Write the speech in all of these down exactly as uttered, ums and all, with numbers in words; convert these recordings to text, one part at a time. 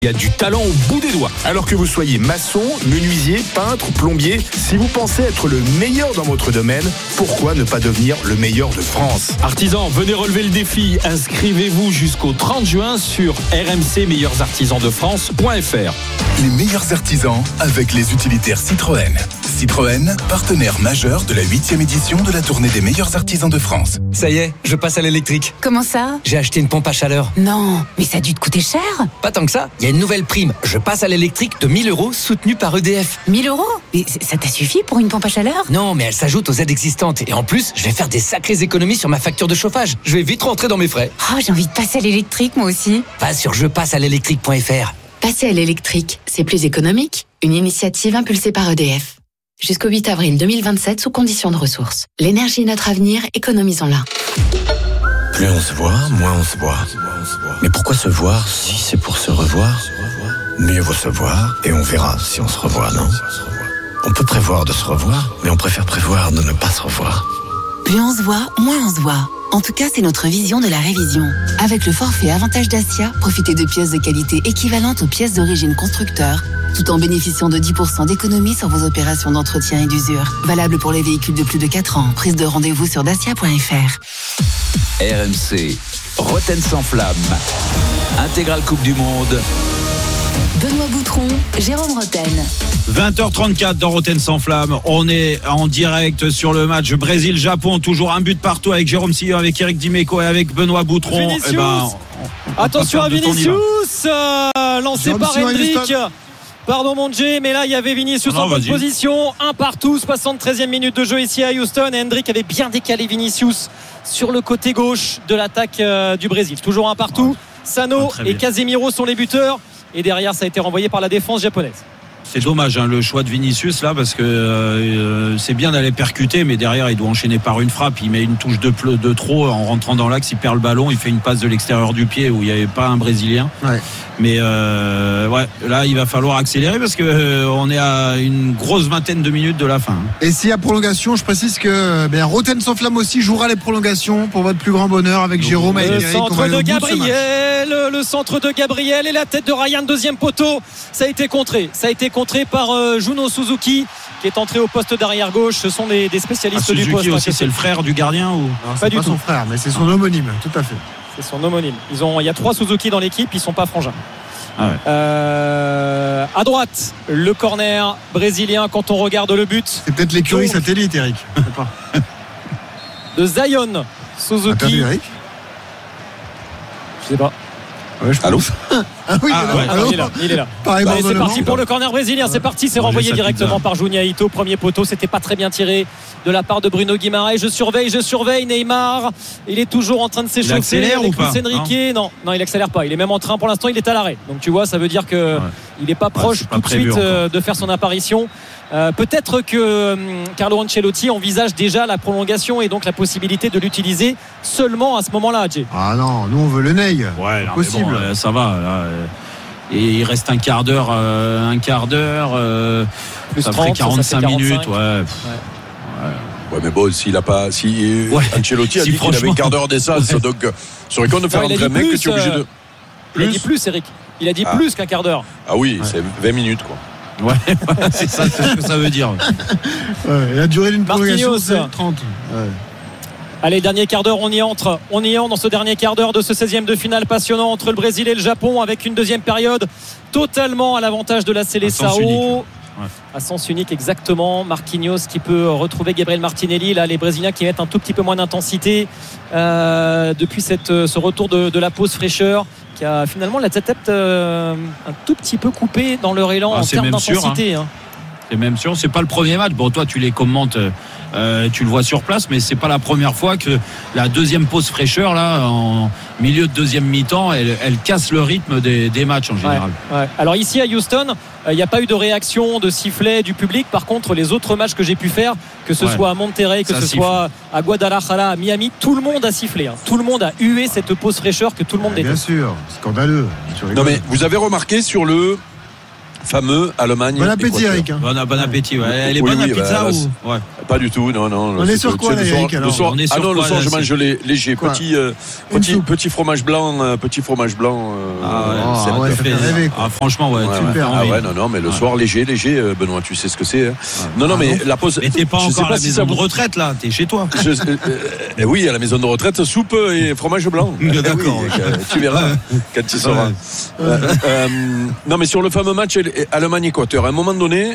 Il y a du talent au bout des doigts. Alors que vous soyez maçon, menuisier, peintre, plombier, si vous pensez être le meilleur dans votre domaine, pourquoi ne pas devenir le meilleur de France ? Artisans, venez relever le défi. Inscrivez-vous jusqu'au trente juin sur r m c meilleurs artisans de france point f r. Les meilleurs artisans avec les utilitaires Citroën. Citroën, partenaire majeur de la huitième édition de la tournée des meilleurs artisans de France. Ça y est, je passe à l'électrique. Comment ça ? J'ai acheté une pompe à chaleur. Non, mais ça a dû te coûter cher. Pas tant que ça, il y a une nouvelle prime. Je passe à l'électrique de mille euros soutenue par E D F. mille euros ? Mais ça t'a suffi pour une pompe à chaleur ? Non, mais elle s'ajoute aux aides existantes. Et en plus, je vais faire des sacrées économies sur ma facture de chauffage. Je vais vite rentrer dans mes frais. Oh, j'ai envie de passer à l'électrique moi aussi. Va sur je passe à l'électrique point f r. Passer à l'électrique, c'est plus économique. Une initiative impulsée par E D F. Jusqu'au huit avril deux mille vingt-sept sous conditions de ressources. L'énergie est notre avenir, économisons-la. Plus on se voit, moins on se voit. Mais pourquoi se voir si c'est pour se revoir ? Mieux vaut se voir et on verra si on se revoit, non ? On peut prévoir de se revoir, mais on préfère prévoir de ne pas se revoir. Plus on se voit, moins on se voit. En tout cas, c'est notre vision de la révision. Avec le forfait Avantage Dacia, profitez de pièces de qualité équivalentes aux pièces d'origine constructeur, tout en bénéficiant de dix pour cent d'économie sur vos opérations d'entretien et d'usure. Valable pour les véhicules de plus de quatre ans. Prise de rendez-vous sur dacia point f r. R M C, Roten sans flamme, intégrale Coupe du Monde. Benoît Boutron, Jérôme Roten. vingt heures trente-quatre dans Roten sans flamme. On est en direct sur le match Brésil-Japon. Toujours un but partout avec Jérôme Sillon, avec Eric Dimeco et avec Benoît Boutron. Vinicius. Eh ben, on, on Attention à Vinicius, euh, lancé Jérôme par Sillon, Hendrick. Pardon mon Dieu, mais là il y avait Vinicius non, en bonne vas-y. position. Un partout, soixante-treizième minute de jeu ici à Houston. Et Hendrick avait bien décalé Vinicius sur le côté gauche de l'attaque euh, du Brésil. Toujours un partout. Sano Ah, très et bien. Casemiro sont les buteurs. Et derrière, ça a été renvoyé par la défense japonaise. C'est dommage hein, le choix de Vinicius là, parce que euh, c'est bien d'aller percuter, mais derrière il doit enchaîner par une frappe. Il met une touche de, ple- de trop en rentrant dans l'axe, il perd le ballon, il fait une passe de l'extérieur du pied où il n'y avait pas un Brésilien. Ouais. Mais euh, ouais, là il va falloir accélérer parce que euh, on est à une grosse vingtaine de minutes de la fin. hein. Et s'il y a prolongation, je précise que ben, Roten sans flamme aussi jouera les prolongations pour votre plus grand bonheur avec Jérôme et Le Eric. On centre va aller de au bout ce match. Gabriel, le centre de Gabriel et la tête de Ryan, deuxième poteau. Ça a été contré. Ça a été contré par euh, Juno Suzuki qui est entré au poste d'arrière gauche. Ce sont des, des Ah, spécialistes du Suzuki poste. aussi, c'est le frère du gardien ou Non, c'est Pas pas, du tout. son frère, mais c'est son homonyme, tout à fait. C'est son homonyme. Ils ont, il y a trois Suzuki dans l'équipe, ils sont pas frangins. Ah ouais. Euh, à droite, le corner brésilien quand on regarde le but C'est peut-être l'écurie Donc. satellite, Eric. Je sais pas. de Zion T'as Suzuki. perdu, Eric Je sais pas. Ouais, je Allô pense. Ah oui, Ah, il est là. ouais. Allô il est là. Il est là. Pareil, Allez, c'est Bordeaux-Le-Mans. parti pour le corner brésilien. C'est parti, c'est Manger renvoyé sa directement pizza. par Junya Ito. Premier poteau, c'était pas très bien tiré de la part de Bruno Guimaraes. Je surveille, je surveille Neymar. Il est toujours en train de s'échauffer. accélère avec ou pas Luis Enrique. Non, non, il accélère pas. Il est même en train. Pour l'instant, il est à l'arrêt. Donc tu vois, ça veut dire que Ouais. il n'est pas proche c'est pas tout de prévu suite euh, encore. de faire son apparition. Euh, peut-être que hum, Carlo Ancelotti envisage déjà la prolongation et donc la possibilité de l'utiliser seulement à ce moment-là, Jay. Ah non, nous on veut le Ney. Ouais, non, mais Possible. bon, euh, ça va. Là, euh, et il reste un quart d'heure, euh, un quart d'heure. Euh, Plus ça trente, ferait ça, ça quarante-cinq fait minutes. quarante-cinq. Ouais. Ouais, mais bon, s'il a pas, si Ouais. Ancelotti a Si, dit qu'il avait franchement. un quart d'heure d'essence, Ouais. donc euh, sur les comptes de faire Non, il a entrer un dit mec que plus, tu es obligé euh, de. Il a Plus dit plus, Eric. Il a dit Ah. plus qu'un quart d'heure. Ah oui, c'est vingt minutes quoi. Ouais, c'est ça, c'est ce que ça veut dire. Ouais, la durée d'une prolongation, Marquinhos. c'est trente. Ouais. Allez, dernier quart d'heure, on y entre. On y entre dans ce dernier quart d'heure de ce seizième de finale passionnant entre le Brésil et le Japon avec une deuxième période totalement à l'avantage de la À sens unique. Seleção. Ouais. À sens unique, exactement. Marquinhos qui peut retrouver Gabriel Martinelli. Là, les Brésiliens qui mettent un tout petit peu moins d'intensité euh, depuis cette, ce retour de, de la pause fraîcheur qui a finalement la tête euh, un tout petit peu coupé dans leur élan Ah, en c'est termes même sûr, d'intensité. hein. C'est même sûr, c'est pas le premier match. Bon, toi, tu les commentes, euh, tu le vois sur place, mais c'est pas la première fois que la deuxième pause fraîcheur, là, en milieu de deuxième mi-temps, elle, elle casse le rythme des, des matchs en général. Ouais, ouais. Alors ici à Houston, il n'y a pas eu de réaction, de sifflet du public. Par contre, les autres matchs que j'ai pu faire, que ce Ouais. soit à Monterrey, que Ça ce siffle. soit à Guadalajara, à Miami, tout le monde a sifflé. hein. Tout le monde a hué cette pause fraîcheur que tout le monde Bien déteste. sûr, scandaleux. Tu Non rigoles. mais vous avez remarqué sur le fameux Allemagne. Bon appétit, Eric. Hein. Bon, bon appétit, ouais. Elle est oui, bonne oui, la pizza bah, ou ouais. Pas du tout, non, non. On est sur quoi, là, Eric, alors le soir, On est sur ah non, quoi, le soir, là, je mange les, léger. Quoi Petit, euh, petit, petit fromage blanc, euh, petit fromage blanc. Euh, Ah ouais, oh, c'est ouais, la ça fait rêver, quoi. Ah, franchement, ouais. Ouais, tu me ouais. fais Ah envie. ouais, non, non, mais le Ouais. soir, léger, léger, euh, Benoît, tu sais ce que c'est. Hein. Non, non, Ah mais non. la pause. Mais t'es pas je sais encore à la si maison ça de vous- retraite, là. T'es chez toi. Je- euh, euh, oui, à la maison de retraite, soupe et fromage blanc. D'accord. Oui, euh, tu verras quand tu seras. Ouais. Euh, euh, non, mais sur le fameux match Allemagne-Équateur, à un moment donné,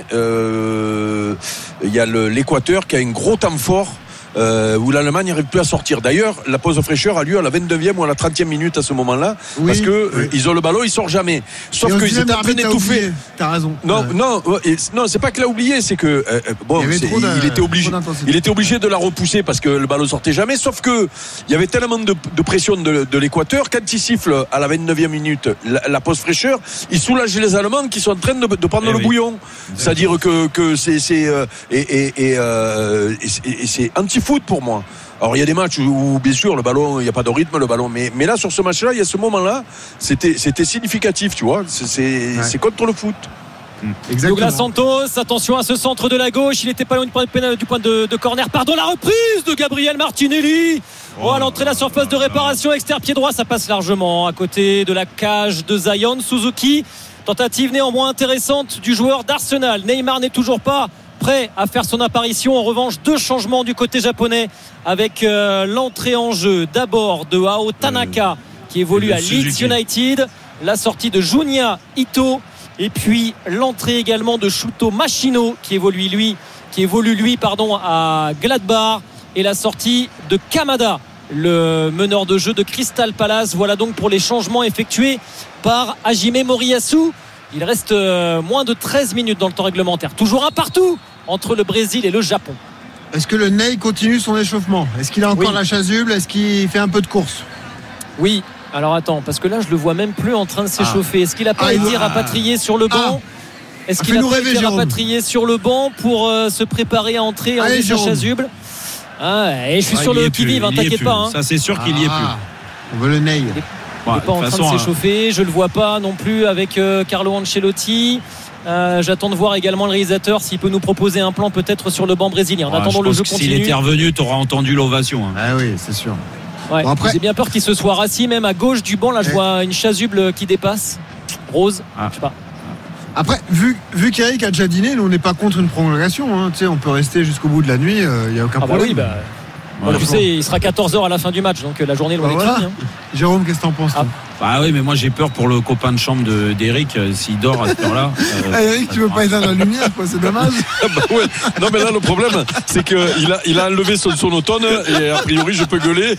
euh, il y a le- l'Équateur qui a un gros temps fort. Euh, où l'Allemagne n'arrive plus à sortir. D'ailleurs, la pause fraîcheur a lieu à la vingt-neuvième ou à la trentième minute à ce moment-là, Oui, parce que oui. euh, ils ont le ballon, ils sortent jamais. Sauf Et on qu'ils disait, étaient en train l'arbitre a d'étouffer. oublié. T'as raison. Non, Ouais. non, ouais, et- non, c'est pas qu'il a oublié, c'est que euh, euh, bon, Il y avait c'est- trop d'un- il était obligé, trop d'intensité. il était obligé de la repousser parce que le ballon sortait jamais. Sauf que il y avait tellement de, de pression de, de l'Équateur quand il siffle à la vingt-neuvième minute la, la pause fraîcheur, il soulage les Allemands qui sont en train de, de prendre Eh le oui. bouillon. C'est-à-dire que que c'est c'est euh, et et et, euh, et c'est- et c'est anti-foot pour moi. Alors il y a des matchs où, où, bien sûr le ballon, il n'y a pas de rythme le ballon, mais mais là sur ce match-là, il y a ce moment-là, c'était c'était significatif, tu vois, c'est c'est, Ouais. c'est contre le foot. Exactement. Douglas Santos, attention à ce centre de la gauche, il était pas loin du point de, du point de, de corner. Pardon, la reprise de Gabriel Martinelli. Oh, à l'entrée de la surface de réparation, extérieur pied droit, ça passe largement à côté de la cage de Zion Suzuki. Tentative néanmoins intéressante du joueur d'Arsenal. Neymar n'est toujours pas prêt à faire son apparition. En revanche, deux changements du côté japonais avec euh, l'entrée en jeu d'abord de Ao Tanaka qui évolue Et de à Leeds Suzuki. United, la sortie de Junya Ito et puis l'entrée également de Shuto Machino qui évolue lui qui évolue lui pardon à Gladbach et la sortie de Kamada, le meneur de jeu de Crystal Palace. Voilà donc pour les changements effectués par Hajime Moriyasu. Il reste euh, moins de treize minutes dans le temps réglementaire. Toujours un partout entre le Brésil et le Japon. Est-ce que le Ney continue son échauffement? Est-ce qu'il a encore Oui. la chasuble? Est-ce qu'il fait un peu de course? Oui, alors attends, parce que là je le vois même plus en train de s'échauffer. Est-ce qu'il n'a pas Ah, il été doit- rapatrié sur le banc? Est-ce Ah, qu'il n'a fais-nous pas rêver, été Jérôme. rapatrié sur le banc pour euh, se préparer à entrer en Allez, sa Jérôme. chasuble? Ah, et je suis Ah, sur il y le est plus, qui-vive, hein, il y est t'inquiète plus. pas. Hein. Ça, c'est sûr qu'il y est plus. Ah, on veut le Ney. Il n'est Ouais, pas en de toute train façon, de s'échauffer. Je ne le vois pas non plus avec euh, Carlo Ancelotti. Euh, j'attends de voir également le réalisateur s'il peut nous proposer un plan peut-être sur le banc brésilien. En Ouais, attendant je le pense jeu que s'il continue. était revenu, t'auras entendu l'ovation. hein. Ah oui, c'est sûr. Ouais. Bon, après- J'ai bien peur qu'il se soit rassis même à gauche du banc. Là, je Ouais. vois une chasuble qui dépasse. Rose, Ah. je sais pas. Après, vu, vu qu'Eric a déjà dîné, nous on n'est pas contre une prolongation. Hein. Tu sais, on peut rester jusqu'au bout de la nuit, il euh, n'y a aucun Ah bah problème. oui, bah. Ouais, Bon, tu bon. sais, il sera quatorze heures à la fin du match, donc euh, la journée est loin Bah d'être voilà. finie, hein. Jérôme, qu'est-ce que t'en penses? Ah. toi Bah oui, mais moi j'ai peur pour le copain de chambre de- d'Eric euh, s'il dort à cette heure-là. euh, Ah, Eric, tu veux pas éteindre la lumière, quoi, c'est dommage. Ah bah ouais. Non mais là le problème c'est qu'il a, il a enlevé son sonotone et a priori je peux gueuler.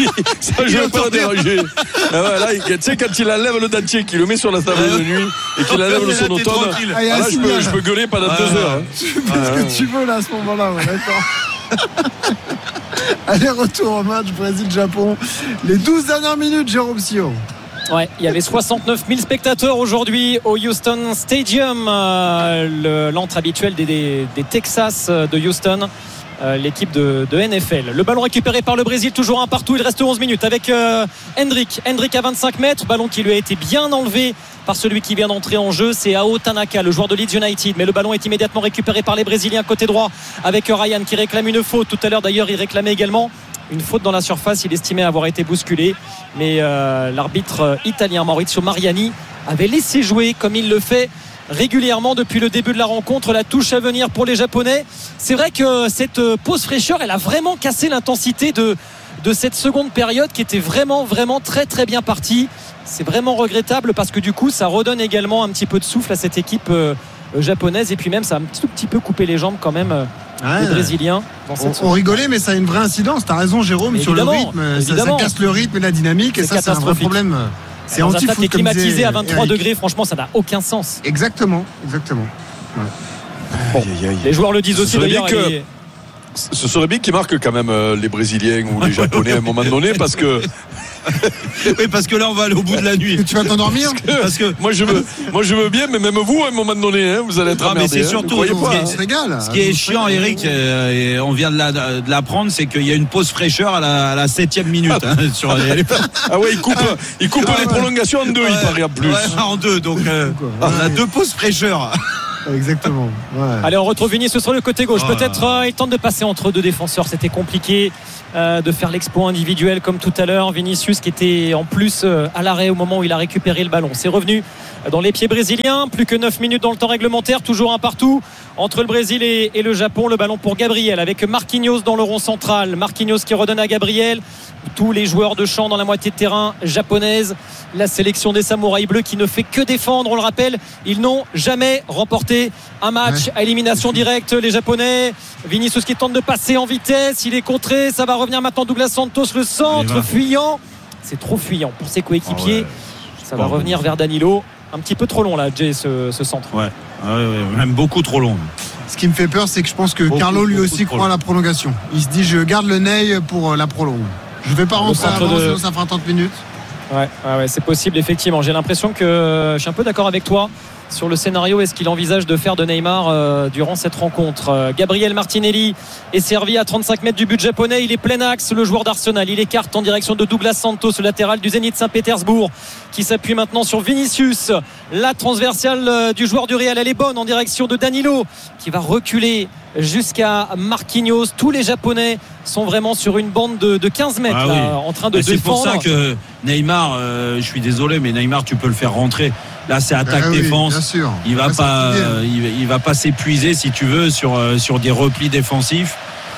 Ça je Il vais entend pas le rien. déranger. Ah ouais, là, il- tu sais quand il enlève le dentier, qu'il le met sur la table de nuit et qu'il enlève le Là, t'es sonotone, tranquille. Ah, il y a ah, un là je peux, signal. je peux gueuler pendant Ouais, deux ouais. heures. hein. Tu fais ce que tu veux là à ce moment-là, ouais, d'accord. Allez, retour au match Brésil-Japon. Les douze dernières minutes, Jérôme Sio. Ouais, il y avait soixante-neuf mille spectateurs aujourd'hui au Houston Stadium, euh, le- l'antre habituel des, des, des Texas de Houston, euh, l'équipe de, de N F L. Le ballon récupéré par le Brésil, toujours un partout. Il reste onze minutes avec euh, Hendrick. Hendrick à vingt-cinq mètres, ballon qui lui a été bien enlevé par celui qui vient d'entrer en jeu, c'est Ao Tanaka, le joueur de Leeds United. Mais le ballon est immédiatement récupéré par les Brésiliens côté droit avec Ryan qui réclame une faute. Tout à l'heure d'ailleurs, il réclamait également une faute dans la surface. Il estimait avoir été bousculé, mais euh, l'arbitre italien Maurizio Mariani avait laissé jouer comme il le fait régulièrement depuis le début de la rencontre. La touche à venir pour les Japonais. C'est vrai que cette pause fraîcheur, elle a vraiment cassé l'intensité de, de cette seconde période qui était vraiment vraiment très très bien partie. C'est vraiment regrettable parce que du coup ça redonne également un petit peu de souffle à cette équipe euh, japonaise, et puis même ça a un tout petit peu coupé les jambes quand même euh, Ouais. des Brésiliens dans cette On, seconde. on rigolait, mais ça a une vraie incidence. T'as raison, Jérôme, Mais sur le évidemment, rythme. Ça, ça évidemment. casse le rythme et la dynamique, et C'est ça, c'est un vrai catastrophique. problème. C'est Dans un stade qui anti-foot, est comme climatisé disait à vingt-trois Eric. degrés, franchement ça n'a aucun sens. Exactement, exactement. Bon, les joueurs le disent Ce aussi serait d'ailleurs. bien que- et- Ce serait bien qu'ils marquent quand même euh, les Brésiliens ou les Japonais à un moment donné, parce que. Oui, parce que là, on va aller au bout de la nuit. Tu vas t'endormir parce que, parce que moi, je veux, moi, je veux bien, mais même vous, à un moment donné, hein, vous allez être non, emmerdés. mais c'est surtout, hein, ce, pas, qui est, hein. ce qui est chiant, Eric, euh, et on vient de, la, de l'apprendre, c'est qu'il y a une pause fraîcheur à la, à la septième minute. Hein, sur les... Ah ouais, il coupe, il coupe ah, les ouais. prolongations en deux, ouais, il paraît en plus. Ouais, en deux, donc euh, on a deux pauses fraîcheur. Exactement. Ouais. Allez, on retrouve Vinicius sur le côté gauche. Oh Peut-être euh, il tente de passer entre deux défenseurs. C'était compliqué euh, de faire l'exploit individuel comme tout à l'heure. Vinicius qui était en plus euh, à l'arrêt au moment où il a récupéré le ballon. C'est revenu dans les pieds brésiliens. Plus que neuf minutes dans le temps réglementaire. Toujours un partout entre le Brésil et, et le Japon. Le ballon pour Gabriel avec Marquinhos dans le rond central. Marquinhos qui redonne à Gabriel. Tous les joueurs de champ dans la moitié de terrain japonaise. La sélection des Samouraïs bleus qui ne fait que défendre. On le rappelle, ils n'ont jamais remporté un match ouais. à élimination directe. Les Japonais, Vinicius qui tente de passer en vitesse, il est contré, ça va revenir maintenant. Douglas Santos, le centre fuyant, c'est trop fuyant pour ses coéquipiers. Oh ouais. Ça va bon, revenir bon. vers Danilo. Un petit peu trop long là, Jay, ce, ce centre. Ouais. ouais, ouais, même beaucoup trop long. Ce qui me fait peur, c'est que je pense que beaucoup, Carlo lui aussi croit à la prolongation. Il se dit, je garde le nez pour la prolongue. Je ne vais pas rentrer avant, de... sinon ça fera trente minutes. Ouais, ouais, ouais, c'est possible effectivement. J'ai l'impression que je suis un peu d'accord avec toi sur le scénario. Est-ce qu'il envisage de faire de Neymar euh, durant cette rencontre? euh, Gabriel Martinelli est servi à trente-cinq mètres du but japonais. Il est plein axe, le joueur d'Arsenal. Il écarte en direction de Douglas Santos, le latéral du Zénith Saint-Pétersbourg, qui s'appuie maintenant sur Vinicius. La transversale euh, du joueur du Real, elle est bonne en direction de Danilo, qui va reculer jusqu'à Marquinhos. Tous les Japonais sont vraiment sur une bande de, de quinze mètres ah, là, oui. en train de bah, c'est défendre. C'est pour ça que Neymar, euh, je suis désolé, mais Neymar, tu peux le faire rentrer. Là, c'est attaque ben défense. Oui, il va pas, euh, il, il va pas s'épuiser si tu veux sur euh, sur des replis défensifs.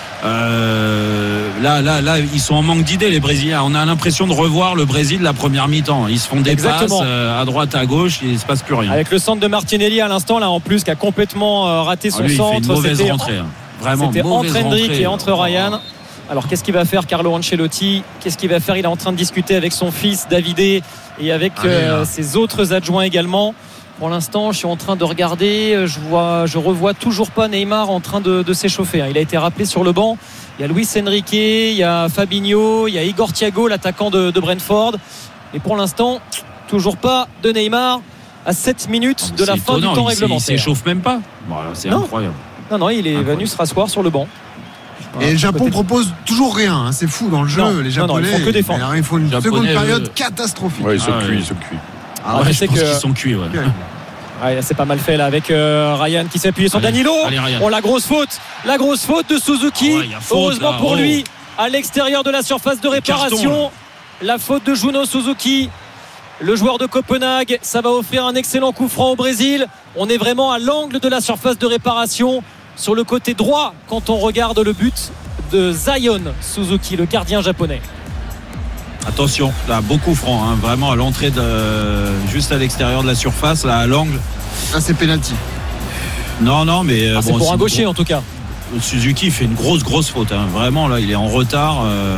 Euh, là, là, là, ils sont en manque d'idées les Brésiliens. On a l'impression de revoir le Brésil de la première mi-temps. Ils se font des Exactement. passes euh, à droite, à gauche, il ne se passe plus rien. Avec le centre de Martinelli à l'instant, là en plus, qui a complètement euh, raté son ah, lui, centre. Il fait une mauvaise c'était rentrée. Hein. Vraiment, c'était entre Hendrick et entre oh. Ryan. Alors qu'est-ce qu'il va faire Carlo Ancelotti? Qu'est-ce qu'il va faire? Il est en train de discuter avec son fils Davidé et avec euh, ses autres adjoints également. Pour l'instant, je suis en train de regarder. Je vois, je revois toujours pas Neymar en train de, de s'échauffer. Il a été rappelé sur le banc. Il y a Luis Enrique, il y a Fabinho, il y a Igor Thiago, l'attaquant de, de Brentford. Et pour l'instant, toujours pas de Neymar à sept minutes de la fin étonnant, du temps il réglementaire. Il s'échauffe même pas. Voilà, c'est non. incroyable. Non, non, il est incroyable. venu se rasseoir sur le banc. Et le Japon propose toujours rien, hein. C'est fou dans le jeu. Non, les Japonais, non, non, ils font que défendre. Alors, il faut une Japonais, seconde période euh... catastrophique. Ouais, ils sont ah, cuits, ouais. ils sont cuits. Ah, ouais, je, je pense que... qu'ils sont cuits. Ouais. Ouais, c'est pas mal fait là avec euh, Ryan qui s'est appuyé sur allez, Danilo. Allez, oh la grosse faute, la grosse faute de Suzuki. Oh, ouais, faute, heureusement là. pour oh. lui, à l'extérieur de la surface de réparation. Carton, la faute de Juno Suzuki, le joueur de Copenhague. Ça va offrir un excellent coup franc au Brésil. On est vraiment à l'angle de la surface de réparation, sur le côté droit quand on regarde le but de Zion Suzuki, le gardien japonais. Attention, là, beaucoup franc, hein, vraiment à l'entrée de, juste à l'extérieur de la surface, là, à l'angle. Là, c'est penalty. Non, non, mais ah, bon, c'est pour un gaucher bon. En tout cas. Suzuki fait une grosse, grosse faute. Hein. Vraiment, là, il est en retard. Euh,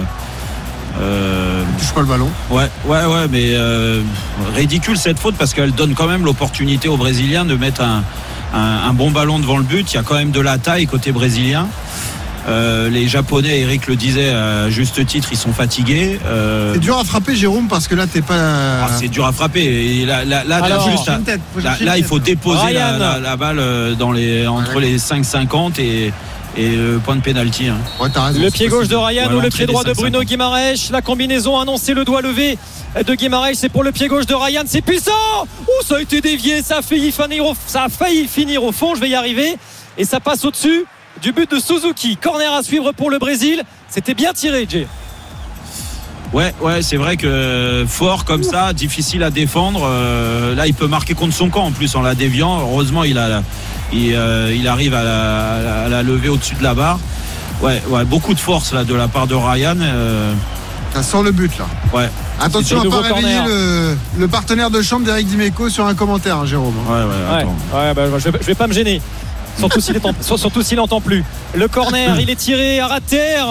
euh, il touche pas le ballon. Ouais, ouais, ouais, mais euh, ridicule cette faute parce qu'elle donne quand même l'opportunité aux Brésiliens de mettre un, un, un bon ballon devant le but. Il y a quand même de la taille côté brésilien. Euh, les Japonais, Eric le disait à juste titre, ils sont fatigués. Euh... C'est dur à frapper, Jérôme, parce que là t'es pas. Ah, c'est dur à frapper. Et là, là, là, Alors, juste à, tête, là, là il faut déposer la, la, la balle dans les, entre les cinq cinquante et, et le point de pénalty. Hein. Ouais, t'as raison, le pied gauche de Ryan ouais, ou le pied droit de Bruno Guimaraes. La combinaison annoncée, le doigt levé de Guimaraes, c'est pour le pied gauche de Ryan. C'est puissant. Oh, ça a été dévié, ça a failli finir au, ça a failli finir au fond. Je vais y arriver. Et ça passe au-dessus du but de Suzuki. Corner à suivre pour le Brésil. C'était bien tiré, Jay. Ouais, ouais, c'est vrai que fort comme ça, difficile à défendre. Euh, là, il peut marquer contre son camp en plus en la déviant. Heureusement, il a, il, euh, il arrive à la, à la lever au-dessus de la barre. Ouais, ouais, beaucoup de force là de la part de Ryan. Euh... Ça sent le but là. Ouais. Attention à ne pas réveiller le, le partenaire de chambre d'Eric Dimeco sur un commentaire, hein, Jérôme. Ouais, ouais, attends. Ouais, ouais, bah, je, vais, je vais pas me gêner. Surtout s'il, entend, surtout s'il n'entend plus. Le corner, il est tiré à ras de terre.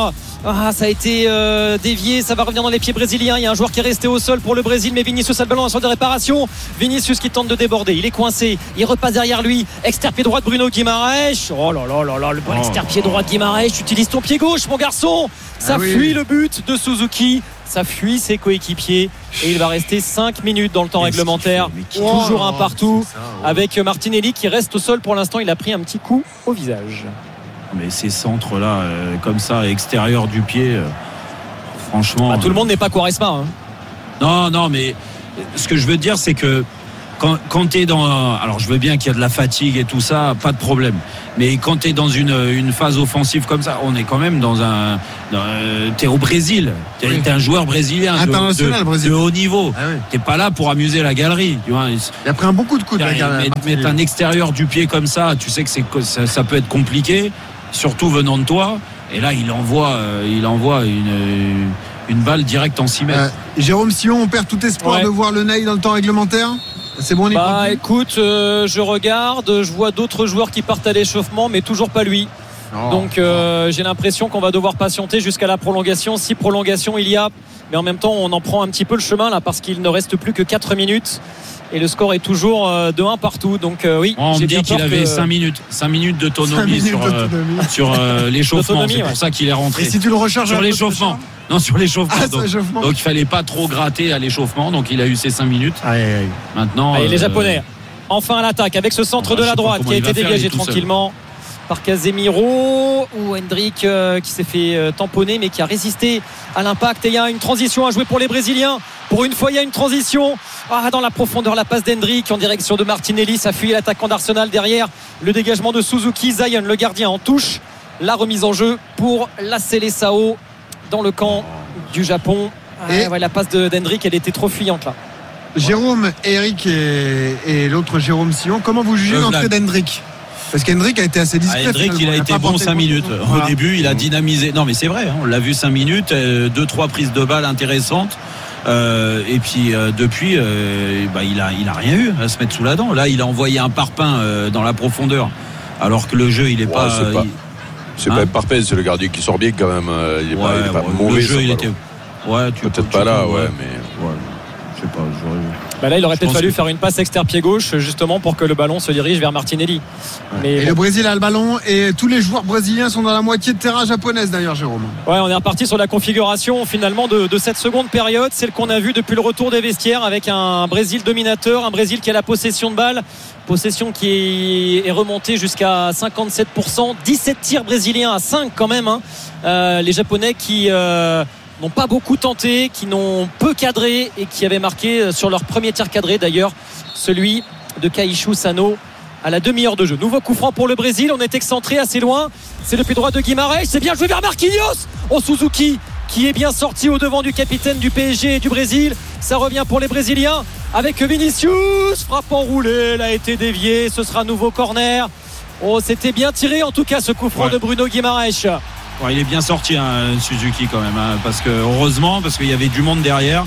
Ah, ça a été euh, dévié, ça va revenir dans les pieds brésiliens. Il y a un joueur qui est resté au sol pour le Brésil, mais Vinicius a le ballon en centre de réparation. Vinicius qui tente de déborder, il est coincé, il repasse derrière lui. Exterpié droit de Bruno Guimaraes. Oh là là là là, le bon oh exterpié droit de Guimaraes. Tu utilises ton pied gauche, mon garçon. Ça ah oui. fuit le but de Suzuki, ça fuit ses coéquipiers et il va rester cinq minutes dans le temps mais réglementaire. Fait, toujours oh, un partout ça, oh. avec Martinelli qui reste au sol pour l'instant. Il a pris un petit coup au visage. Mais ces centres là euh, comme ça extérieur du pied euh, franchement bah, tout le monde n'est pas Quaresma hein. non non mais ce que je veux dire c'est que quand, quand tu es dans alors je veux bien qu'il y a de la fatigue et tout ça, pas de problème, mais quand tu es dans une, une phase offensive comme ça, on est quand même dans un tu es au Brésil, tu es oui. un joueur brésilien de, de, Brésil. de haut niveau ah oui. tu n'es pas là pour amuser la galerie, tu vois. Il a pris un bon coup de coude mettre, mettre un extérieur du pied comme ça, tu sais que c'est, ça, ça peut être compliqué, surtout venant de toi, et là il envoie, euh, il envoie une, une balle directe en six mètres. Euh, Jérôme Sillon, on perd tout espoir ouais. de voir le Ney dans le temps réglementaire. C'est bon, bah écoute, euh, je regarde, je vois d'autres joueurs qui partent à l'échauffement, mais toujours pas lui. Oh, Donc euh, oh. j'ai l'impression qu'on va devoir patienter jusqu'à la prolongation. Si prolongation il y a, mais en même temps on en prend un petit peu le chemin là parce qu'il ne reste plus que quatre minutes. Et le score est toujours de un partout. Donc euh, oui, on j'ai me dit qu'il avait que... cinq minutes cinq minutes d'autonomie sur, d'autonomie. Euh, sur euh, l'échauffement. C'est pour ouais. ça qu'il est rentré. Et si tu le recharges sur l'échauffement. Non, sur l'échauffement. Ah, donc, l'échauffement. donc il fallait pas trop gratter à l'échauffement. Donc il a eu ses cinq minutes. Aïe, aïe. Maintenant. Allez, euh, les Japonais. Enfin à l'attaque avec ce centre ah, de la droite qui a été dégagé tranquillement par Casemiro ou Hendrick euh, qui s'est fait euh, tamponner mais qui a résisté à l'impact. Et il y a une transition à jouer pour les Brésiliens. Pour une fois il y a une transition ah, dans la profondeur, la passe d'Hendrick en direction de Martinelli, ça fuit l'attaquant d'Arsenal derrière, le dégagement de Suzuki. Zion le gardien en touche, la remise en jeu pour la Seleção dans le camp du Japon. Ah, et ouais, la passe de, d'Hendrick elle était trop fuyante là. Jérôme, Eric et, et l'autre Jérôme Sillon, comment vous jugez l'entrée d'Hendrick? Parce qu'Hendrick a été assez discret. Ah, Hendrick, il a, il a été bon cinq minutes. Voilà. Au début, il a dynamisé. Non, mais c'est vrai, hein, on l'a vu cinq minutes, euh, deux, trois prises de balles intéressantes. Euh, et puis euh, depuis, euh, bah, il a, il a rien eu à se mettre sous la dent. Là, il a envoyé un parpaing euh, dans la profondeur, alors que le jeu, il est ouais, pas. C'est pas, il... c'est hein pas un parpaing, c'est le gardien qui sort bien quand même. Il est ouais, pas, il est pas ouais, mauvais. Le jeu, il était. Ouais, tu peut-être pas là, ouais, mais. Ouais. Je sais pas. J'aurais... Bah là, il aurait je peut-être fallu que... faire une passe externe-pied gauche justement pour que le ballon se dirige vers Martinelli. Ouais. Mais... Et le Brésil a le ballon et tous les joueurs brésiliens sont dans la moitié de terrain japonaise d'ailleurs, Jérôme. Ouais, on est reparti sur la configuration finalement de, de cette seconde période, celle qu'on a vue depuis le retour des vestiaires avec un Brésil dominateur, un Brésil qui a la possession de balle, possession qui est remontée jusqu'à cinquante-sept pour cent, dix-sept tirs brésiliens à cinq quand même. Hein. Euh, les Japonais qui euh, n'ont pas beaucoup tenté, qui n'ont peu cadré et qui avaient marqué sur leur premier tir cadré d'ailleurs, celui de Kaishu Sano à la demi-heure de jeu. Nouveau coup franc pour le Brésil, on est excentré assez loin, c'est le pied droit de Guimaraes, c'est bien joué vers Marquinhos. Oh, Suzuki qui est bien sorti au devant du capitaine du P S G et du Brésil, ça revient pour les Brésiliens avec Vinicius, frappe enroulée, elle a été déviée, ce sera nouveau corner. Oh, c'était bien tiré en tout cas ce coup franc ouais. de Bruno Guimaraes. Ouais, il est bien sorti hein, Suzuki quand même hein, parce que heureusement parce qu'il y avait du monde derrière.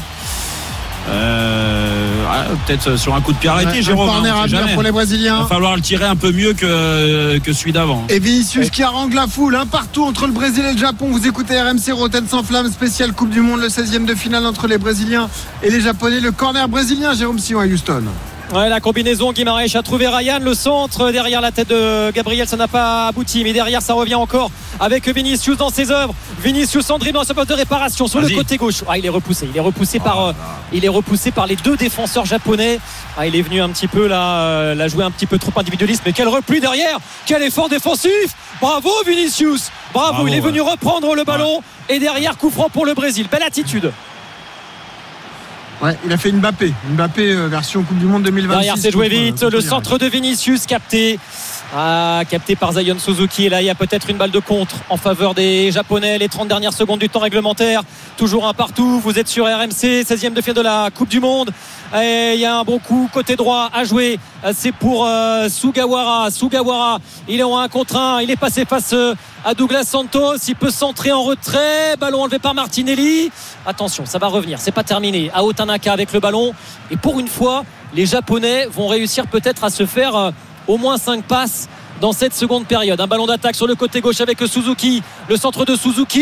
Euh, ouais, peut-être sur un coup de pied arrêté, ouais, Jérôme. Un corner hein, à bien pour les Brésiliens. Il va falloir le tirer un peu mieux que, que celui d'avant. Et Vinicius ouais. qui harangue la foule, un partout entre le Brésil et le Japon. Vous écoutez R M C Rotten sans flamme, spécial Coupe du Monde, le seizième de finale entre les Brésiliens et les Japonais. Le corner brésilien, Jérôme Sillon à Houston. Ouais, la combinaison, Guimaraes a trouvé Ryan, le centre derrière la tête de Gabriel, ça n'a pas abouti, mais derrière ça revient encore avec Vinicius dans ses œuvres. Vinicius André dans sa poste de réparation sur Vas-y. le côté gauche. Ah, il est repoussé, il est repoussé oh, par, euh, il est repoussé par les deux défenseurs japonais. Ah, il est venu un petit peu là, euh, la jouer un petit peu trop individualiste, mais quel repli derrière, quel effort défensif. Bravo Vinicius, bravo, bravo il est ouais. venu reprendre le ballon ouais. et derrière coup franc pour le Brésil. Belle attitude. Ouais, il a fait une Mbappé, une Mbappé euh, version Coupe du Monde deux mille vingt-six. Derrière, c'est joué vite. Le centre de Vinicius capté. Ah, capté par Zion Suzuki. Et là, il y a peut-être une balle de contre en faveur des Japonais. Les trente dernières secondes du temps réglementaire. Toujours un partout. Vous êtes sur R M C, seizième de finale de la Coupe du Monde. Et il y a un bon coup côté droit à jouer. C'est pour euh, Sugawara. Sugawara, il est en un contre un. Il est passé face euh, à Douglas Santos. Il peut centrer en retrait. Ballon enlevé par Martinelli. Attention, ça va revenir. C'est pas terminé. Ao Tanaka avec le ballon. Et pour une fois, les Japonais vont réussir peut-être à se faire euh, au moins cinq passes dans cette seconde période. Un ballon d'attaque sur le côté gauche avec Suzuki. Le centre de Suzuki.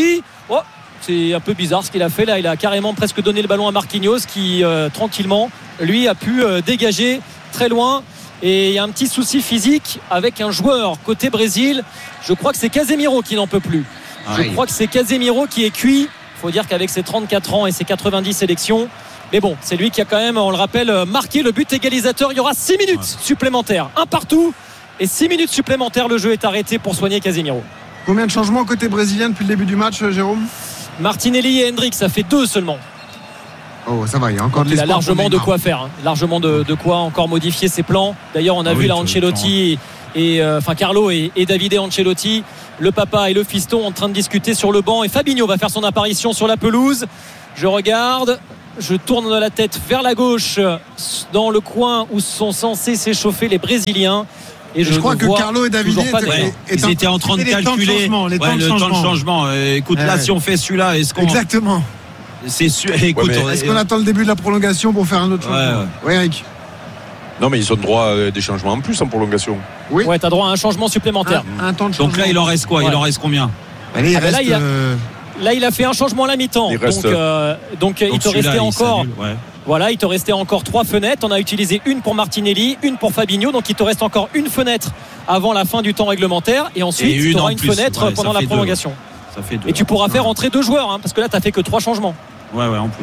Oh, c'est un peu bizarre ce qu'il a fait là. Il a carrément presque donné le ballon à Marquinhos qui euh, tranquillement lui a pu euh, dégager très loin. Et il y a un petit souci physique avec un joueur côté Brésil. Je crois que c'est Casemiro qui n'en peut plus. Ah, Je oui. crois que c'est Casemiro qui est cuit. Il faut dire qu'avec ses trente-quatre ans et ses quatre-vingt-dix sélections, mais bon, c'est lui qui a quand même, on le rappelle, marqué le but égalisateur. Il y aura six minutes ouais. supplémentaires, un partout et six minutes supplémentaires. Le jeu est arrêté pour soigner Casemiro. Combien de changements côté brésilien depuis le début du match, Jérôme? Martinelli et Hendrick, ça fait deux seulement. Oh, ça va, il y a encore de il a l'espoir. largement de quoi faire, hein. largement de, de quoi encore modifier ses plans. D'ailleurs, on a ah vu oui, là Ancelotti et, et euh, enfin Carlo et, et Davide Ancelotti, le papa et le fiston, en train de discuter sur le banc. Et Fabinho va faire son apparition sur la pelouse. Je regarde, je tourne la tête vers la gauche, dans le coin où sont censés s'échauffer les Brésiliens. Et je, je crois que Carlo et Davide étaient, ouais, ils étaient en train de calculer les temps de changement, ouais, le temps de changement. Euh, écoute, ouais, là, ouais. si on fait celui-là, est-ce qu'on exactement. C'est sûr. Écoute, ouais, est-ce qu'on attend le début de la prolongation pour faire un autre changement? Ouais, ouais. Oui, Eric. Non, mais ils ont droit à des changements en plus en prolongation. Oui. Ouais, t'as droit à un changement supplémentaire. Un, un temps de changement. Donc là, il en reste quoi? Ouais. Il en reste combien? Allez, il ah reste, là, il a, euh... là, il a fait un changement à la mi-temps. Il reste... Donc, euh, donc, donc il te restait encore. Ouais. Voilà, il te restait encore trois fenêtres. On a utilisé une pour Martinelli, une pour Fabinho. Donc il te reste encore une fenêtre avant la fin du temps réglementaire. Et ensuite, tu auras une plus. fenêtre ouais, pendant la prolongation. Ça fait deux. Et tu pourras faire entrer deux joueurs, hein, parce que là, tu n'as fait que trois changements. Ouais, ouais, en plus.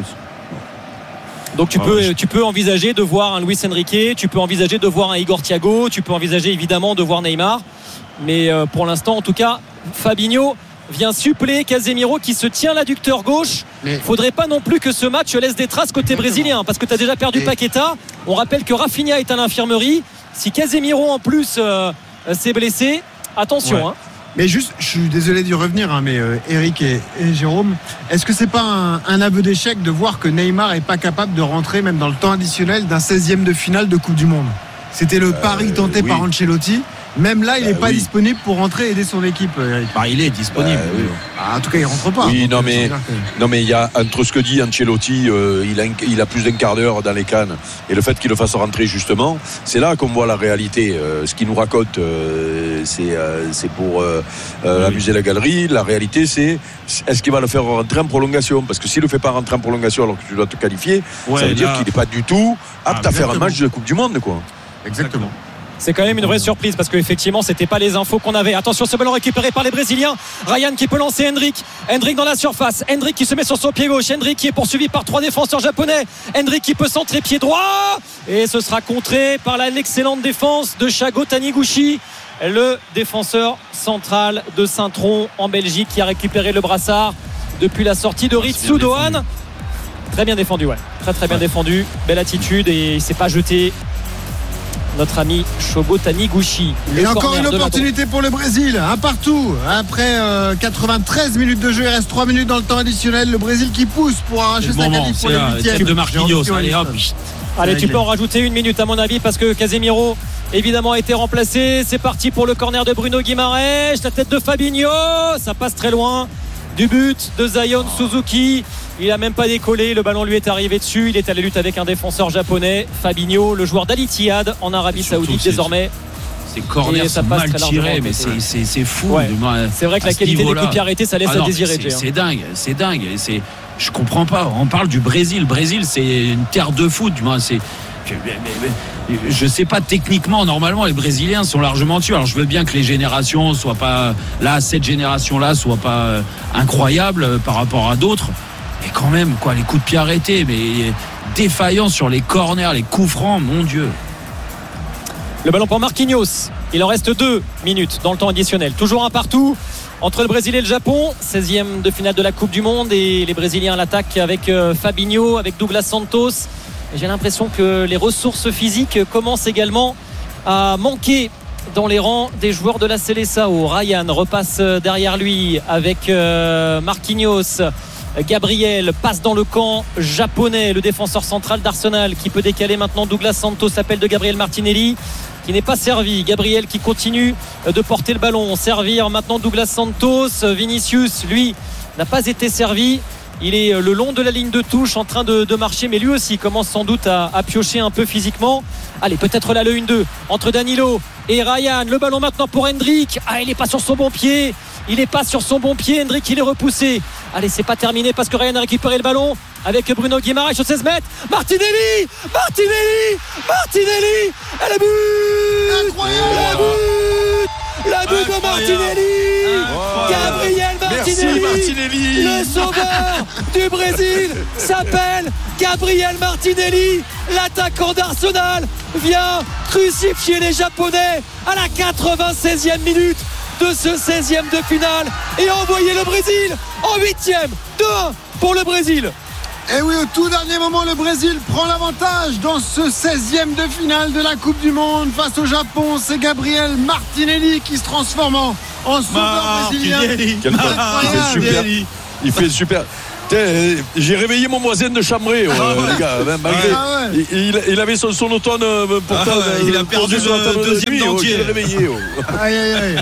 Donc tu, ouais, peux, ouais, je... tu peux envisager de voir un Luis Enrique, tu peux envisager de voir un Igor Thiago, tu peux envisager évidemment de voir Neymar. Mais euh, pour l'instant, en tout cas, Fabinho vient suppléer Casemiro qui se tient l'adducteur gauche. Il ne faudrait pas non plus que ce match laisse des traces côté brésilien, parce que tu as déjà perdu Et... Paqueta. On rappelle que Rafinha est à l'infirmerie. Si Casemiro en plus euh, s'est blessé, attention. Ouais. Hein. Mais juste, je suis désolé d'y revenir, hein, mais euh, Eric et, et Jérôme, est-ce que c'est pas un, un aveu d'échec de voir que Neymar est pas capable de rentrer même dans le temps additionnel d'un seizième de finale de Coupe du Monde? C'était le euh, pari tenté oui. par Ancelotti. Même là, il n'est euh, pas oui. disponible pour rentrer et aider son équipe, Eric. Bah, il est disponible. Euh, oui. ah, en tout cas, il rentre pas. Oui, non mais, que... non mais il y a entre ce que dit Ancelotti, euh, il, a, il a plus d'un quart d'heure dans les cannes, et le fait qu'il le fasse rentrer justement, c'est là qu'on voit la réalité. Euh, ce qu'il nous raconte, euh, c'est, euh, c'est pour euh, euh, oui. amuser la galerie. La réalité, c'est est-ce qu'il va le faire rentrer en prolongation? Parce que s'il le fait pas rentrer en prolongation alors que tu dois te qualifier, ouais, ça veut là... dire qu'il n'est pas du tout apte ah, à faire un match de Coupe du Monde, quoi. Exactement. C'est quand même une vraie surprise parce qu'effectivement c'était pas les infos qu'on avait. Attention, ce ballon récupéré par les Brésiliens. Ryan qui peut lancer Hendrick. Hendrick dans la surface. Hendrick qui se met sur son pied gauche. Hendrick qui est poursuivi par trois défenseurs japonais. Hendrick qui peut centrer pied droit. Et ce sera contré par l'excellente défense de Thiago Taniguchi, le défenseur central de Saint-Tron en Belgique, qui a récupéré le brassard depuis la sortie de Ritsu Dohan. Très bien défendu, ouais. Très très bien ouais. défendu. Belle attitude et il s'est pas jeté. Notre ami Shogo Taniguchi. Et encore une opportunité pour le Brésil, un partout. Après euh, quatre-vingt-treize minutes de jeu, il reste trois minutes dans le temps additionnel. Le Brésil qui pousse pour arracher sa qualif pour les huitièmes. de Marquinhos. Allez, hop. Allez, tu peux en rajouter une minute à mon avis parce que Casemiro évidemment a été remplacé. C'est parti pour le corner de Bruno Guimaraes. La tête de Fabinho, ça passe très loin du but de Zion Suzuki. Il n'a même pas décollé, le ballon lui est arrivé dessus. Il est à la lutte avec un défenseur japonais, Fabinho, le joueur d'Al Ittihad en Arabie Saoudite désormais. Ces corners sont mal tirés, mais c'est, c'est, c'est fou. Ouais. C'est vrai que la qualité des coups de pied arrêtés, ça laisse ah non, à désirer. C'est, c'est dingue, c'est dingue. C'est, je comprends pas. On parle du Brésil. Le Brésil, c'est une terre de foot. C'est, je sais pas, techniquement, normalement, les Brésiliens sont largement dessus. Alors je veux bien que les générations soient pas là, cette génération-là soit pas incroyable par rapport à d'autres. Mais quand même, quoi, les coups de pied arrêtés, mais défaillants sur les corners, les coups francs, mon Dieu. Le ballon pour Marquinhos. Il en reste deux minutes dans le temps additionnel. Toujours un partout entre le Brésil et le Japon. seizième de finale de la Coupe du Monde et les Brésiliens à l'attaque avec Fabinho, avec Douglas Santos. Et j'ai l'impression que les ressources physiques commencent également à manquer dans les rangs des joueurs de la Seleção. Ryan repasse derrière lui avec Marquinhos. Gabriel passe dans le camp japonais, le défenseur central d'Arsenal qui peut décaler maintenant. Douglas Santos, appel de Gabriel Martinelli qui n'est pas servi. Gabriel qui continue de porter le ballon, servir maintenant Douglas Santos. Vinicius, lui, n'a pas été servi. Il est le long de la ligne de touche en train de, de marcher, mais lui aussi commence sans doute à, à piocher un peu physiquement. Allez, peut-être là le un deux entre Danilo et Ryan. Le ballon maintenant pour Hendrick. Ah, il n'est pas sur son bon pied. Il n'est pas sur son bon pied. Hendrick, il est repoussé. Allez, c'est pas terminé parce que Ryan a récupéré le ballon avec Bruno Guimaraes au seize mètres. Martinelli Martinelli Martinelli et le but Incroyable Le but La but de Martinelli wow. Gabriel Martinelli, Merci Martinelli. Le sauveur du Brésil s'appelle Gabriel Martinelli. L'attaquant d'Arsenal vient crucifier les Japonais à la quatre-vingt-seizième minute de ce seizième de finale et envoyer le Brésil en huitième. deux un pour le Brésil. Et oui, au tout dernier moment, le Brésil prend l'avantage dans ce seizième de finale de la Coupe du Monde face au Japon. C'est Gabriel Martinelli qui se transforme en, en sauveur brésilien. Quel il fait super. Il fait super. J'ai réveillé mon voisin de Chambray, euh, les gars. Même, malgré, ah ouais. il, il avait son sonotone pourtant. Ah ouais, il a perdu le deuxième dentier. Oh, réveillé. Oh. Aïe, aïe, aïe.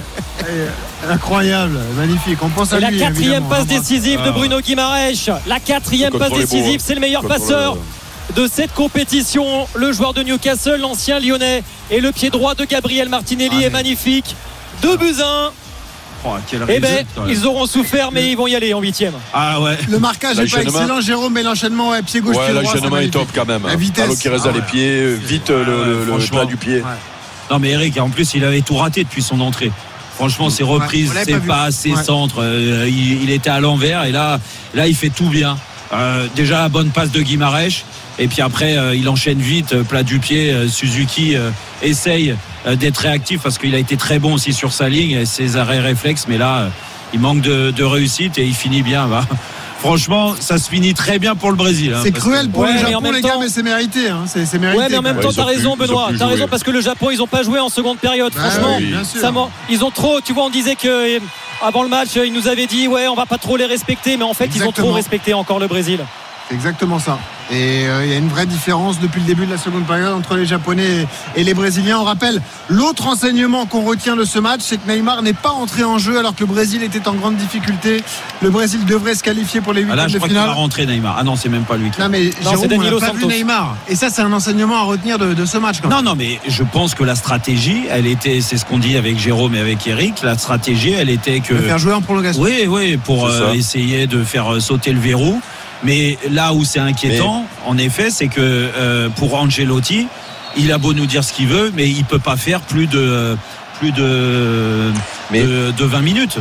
Incroyable, magnifique. On pense à la lui. La quatrième passe vraiment. décisive ah, de Bruno Guimaraes. La quatrième passe décisive, c'est le meilleur passeur de cette compétition. Le joueur de Newcastle, l'ancien lyonnais. Et le pied droit de Gabriel Martinelli ah, est magnifique. deux buts à un. Oh, eh ben, ils auront souffert, mais ils vont y aller en huitième. Ah ouais. Le marquage n'est pas excellent, Jérôme, mais l'enchaînement, ouais, pied gauche, ouais, pied droit. L'enchaînement est top quand même. La vitesse. Alors qu'il reste ah, à ouais. les pieds, vite ah, le, le, le plat du pied. Ouais. Non, mais Eric, en plus, il avait tout raté depuis son entrée. Franchement, ses reprises, ouais, c'est pas, pas ses ouais. centres. Euh, il, il était à l'envers et là, là, il fait tout bien. Euh, déjà, la bonne passe de Guimaraes. Et puis après, euh, il enchaîne vite, plat du pied. Euh, Suzuki euh, essaye euh, d'être réactif parce qu'il a été très bon aussi sur sa ligne et ses arrêts réflexes. Mais là, euh, il manque de, de réussite et il finit bien. Bah. Franchement, ça se finit très bien pour le Brésil. Hein, c'est cruel que... pour ouais, le Japon, les temps... gars, mais c'est mérité. Hein. C'est, c'est mérité. Ouais, mais en même ouais, temps, t'as raison, plus, Benoît. T'as raison parce que le Japon, ils ont pas joué en seconde période. Bah franchement, oui, ça ils ont trop. Tu vois, on disait que avant le match, ils nous avaient dit, ouais, on va pas trop les respecter, mais en fait, Exactement. ils ont trop respecté encore le Brésil. C'est exactement ça. Et il euh, y a une vraie différence depuis le début de la seconde période entre les Japonais et les Brésiliens. On rappelle, l'autre enseignement qu'on retient de ce match, c'est que Neymar n'est pas entré en jeu alors que le Brésil était en grande difficulté. Le Brésil devrait se qualifier pour les huitièmes ah de finale. Là, je crois qu'il va rentrer Neymar. Ah non, c'est même pas lui. Non, mais non, Jérôme, on n'a pas vu Neymar. Et ça, c'est un enseignement à retenir de, de ce match. Quand même. Non, non, mais je pense que la stratégie, elle était, c'est ce qu'on dit avec Jérôme et avec Eric. La stratégie, elle était que. De faire jouer en prolongation. Oui, oui, pour euh, essayer de faire sauter le verrou. Mais là où c'est inquiétant, mais... en effet, c'est que euh, pour Ancelotti, il a beau nous dire ce qu'il veut, mais il peut pas faire plus de plus de, mais... de, de vingt minutes.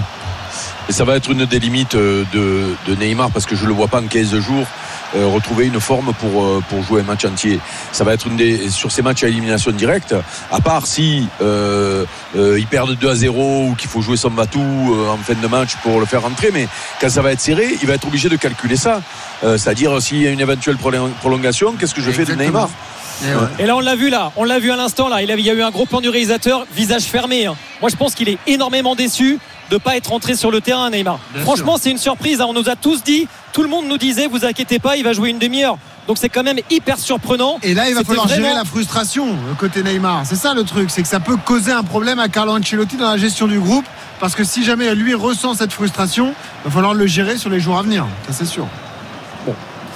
Et ça va être une des limites de, de Neymar parce que je le vois pas en quinze jours euh, retrouver une forme pour euh, pour jouer un match entier. Ça va être une des sur ces matchs à élimination directe. À part si euh, euh, ils perdent deux à zéro ou qu'il faut jouer son batou euh, en fin de match pour le faire rentrer, mais quand ça va être serré, il va être obligé de calculer ça. Euh, c'est-à-dire s'il y a une éventuelle prolongation, qu'est-ce que je fais Exactement. de Neymar? Et, ouais. Et là on l'a vu là, on l'a vu à l'instant là, il y a eu un gros plan du réalisateur, visage fermé. Hein. Moi je pense qu'il est énormément déçu de ne pas être rentré sur le terrain, Neymar. Bien Franchement sûr. C'est une surprise, hein. On nous a tous dit, tout le monde nous disait, vous inquiétez pas, il va jouer une demi-heure. Donc c'est quand même hyper surprenant. Et là il va C'était falloir vraiment... gérer la frustration côté Neymar. C'est ça le truc, c'est que ça peut causer un problème à Carlo Ancelotti dans la gestion du groupe. Parce que si jamais lui ressent cette frustration, il va falloir le gérer sur les jours à venir. Ça c'est sûr. Bon.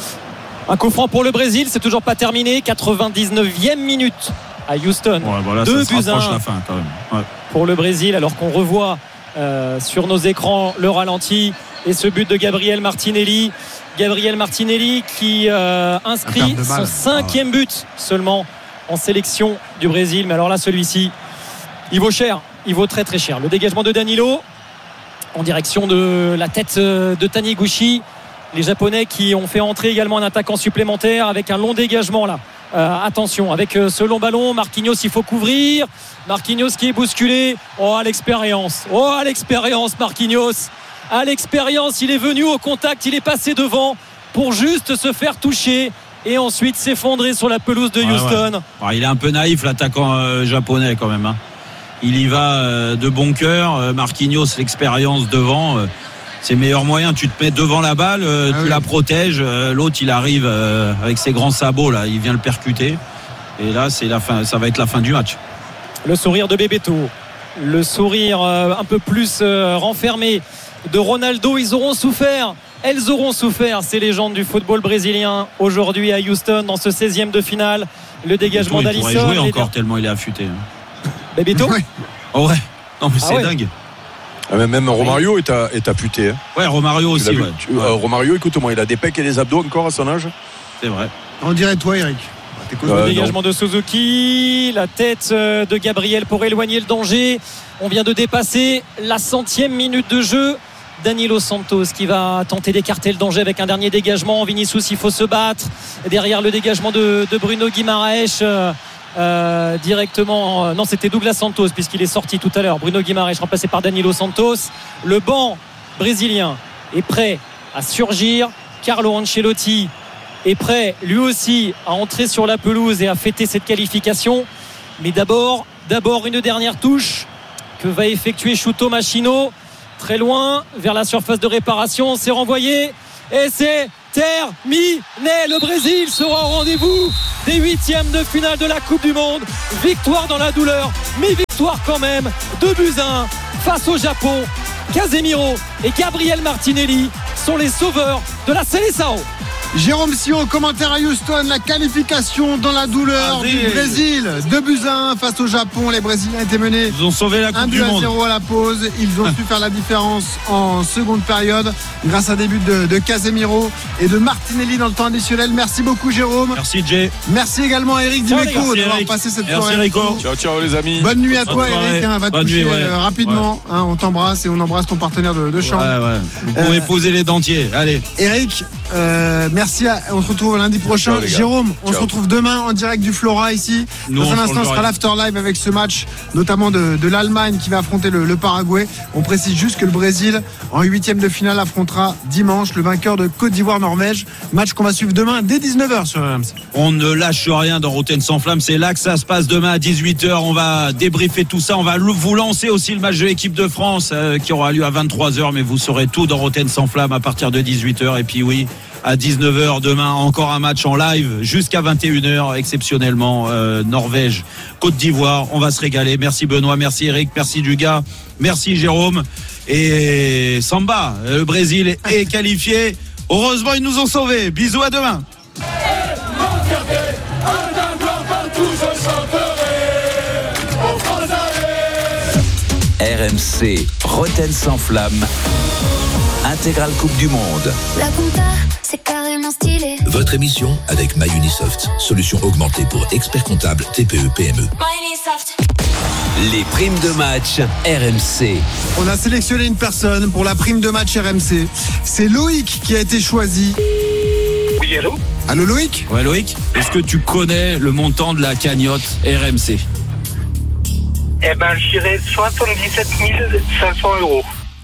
Un coup franc pour le Brésil, c'est toujours pas terminé. quatre-vingt-dix-neuvième minute à Houston. Ouais, voilà, deux buts à un la fin, quand même. Ouais. Pour le Brésil, alors qu'on revoit euh, sur nos écrans le ralenti et ce but de Gabriel Martinelli. Gabriel Martinelli qui euh, inscrit son cinquième but seulement en sélection du Brésil. Mais alors là, celui-ci, il vaut cher. Il vaut très très cher. Le dégagement de Danilo en direction de la tête de Taniguchi. Les Japonais qui ont fait entrer également un attaquant supplémentaire avec un long dégagement là. Euh, attention avec euh, ce long ballon, Marquinhos il faut couvrir. Marquinhos qui est bousculé. Oh à l'expérience. Oh à l'expérience Marquinhos. À l'expérience, il est venu au contact, il est passé devant pour juste se faire toucher et ensuite s'effondrer sur la pelouse de Houston. Ouais, ouais. Ouais, il est un peu naïf l'attaquant euh, japonais quand même. Hein. Il y va euh, de bon cœur. Euh, Marquinhos l'expérience devant. Euh, C'est le meilleur moyen, tu te mets devant la balle, euh, ah tu oui. la protèges, euh, l'autre il arrive euh, avec ses grands sabots là, il vient le percuter. Et là c'est la fin, ça va être la fin du match. Le sourire de Bebeto, le sourire euh, un peu plus euh, renfermé de Ronaldo, ils auront souffert, elles auront souffert ces légendes du football brésilien aujourd'hui à Houston dans ce seizième de finale. Le dégagement d'Alisson. Il pourrait jouer encore tellement il est affûté. Bebeto oui. Oh ouais, non mais ah c'est ouais. dingue. Ah, même Romario est, à, est affûté. Hein. Ouais, Romario aussi. Ouais. Tu, euh, Romario, écoute-moi, il a des pecs et des abdos encore à son âge. C'est vrai. On dirait toi, Eric. Euh, le dégagement non. de Suzuki, la tête de Gabriel pour éloigner le danger. On vient de dépasser la centième minute de jeu. Danilo Santos qui va tenter d'écarter le danger avec un dernier dégagement. Vinicius, il faut se battre. Derrière le dégagement de, de Bruno Guimaraes. Euh, euh, directement. Euh, non, c'était Douglas Santos puisqu'il est sorti tout à l'heure. Bruno Guimaraes remplacé par Danilo Santos. Le banc brésilien est prêt à surgir. Carlo Ancelotti est prêt lui aussi à entrer sur la pelouse et à fêter cette qualification. Mais d'abord, d'abord une dernière touche que va effectuer Shuto Machino. Très loin, vers la surface de réparation, c'est renvoyé et c'est terminé. Le Brésil sera au rendez-vous des huitièmes de finale de la Coupe du Monde. Victoire dans la douleur, mais victoire quand même. deux buts à un face au Japon. Casemiro et Gabriel Martinelli sont les sauveurs de la Seleção. Jérôme Sion, commentaire à Houston, la qualification dans la douleur Vas-y. du Brésil. deux buts à un face au Japon. Les Brésiliens étaient menés Ils ont sauvé la Coupe du Monde. un but à zéro à la pause. Ils ont su faire la différence en seconde période grâce à des buts de, de Casemiro et de Martinelli dans le temps additionnel. Merci beaucoup Jérôme. Merci Jay. Merci également à Eric Dimeco d'avoir passé cette Merci soirée. Rico. Ciao ciao les amis. Bonne nuit à Bonne toi soirée. Eric. Hein, va te coucher nuit, ouais. rapidement. Ouais. Hein, on t'embrasse et on embrasse ton partenaire de, de chambre. Ouais, ouais. Vous pouvez euh, poser les dentiers. Allez. Eric, euh, merci. À, on se retrouve lundi prochain. Ciao, Jérôme, on Ciao. se retrouve demain en direct du Flora ici. Nous, Dans un instant, ce sera l'after live avec ce match, notamment de, de l'Allemagne qui va affronter le, le Paraguay. On précise juste que le Brésil, en huitième de finale, affrontera dimanche le vainqueur de Côte d'Ivoire-Norvège. Match qu'on va suivre demain dès dix-neuf heures sur R M C. On ne lâche rien dans Rotten sans flamme. C'est là que ça se passe demain à dix-huit heures. On va débriefer tout ça. On va vous lancer aussi le match de l'équipe de France euh, qui aura lieu à vingt-trois heures. Mais vous saurez tout dans Rotten sans flamme à partir de dix-huit heures. Et puis oui, à dix-neuf heures demain, encore un match en live jusqu'à vingt et une heures exceptionnellement. euh, Norvège, Côte d'Ivoire, on va se régaler. Merci Benoît, merci Eric, merci Dugas, merci Jérôme. Et Samba, le Brésil est qualifié. Heureusement, ils nous ont sauvés. Bisous, à demain. R M C, Rotten sans flamme, intégrale Coupe du Monde. La compta, c'est carrément stylé. Votre émission avec MyUnisoft, solution augmentée pour experts comptables T P E P M E. MyUnisoft. Les primes de match R M C. On a sélectionné une personne pour la prime de match R M C. C'est Loïc qui a été choisi. Oui, allô ? Allô Loïc ? Ouais Loïc, est-ce que tu connais le montant de la cagnotte R M C ? Eh ben, je dirais soixante-dix-sept mille cinq cents euros.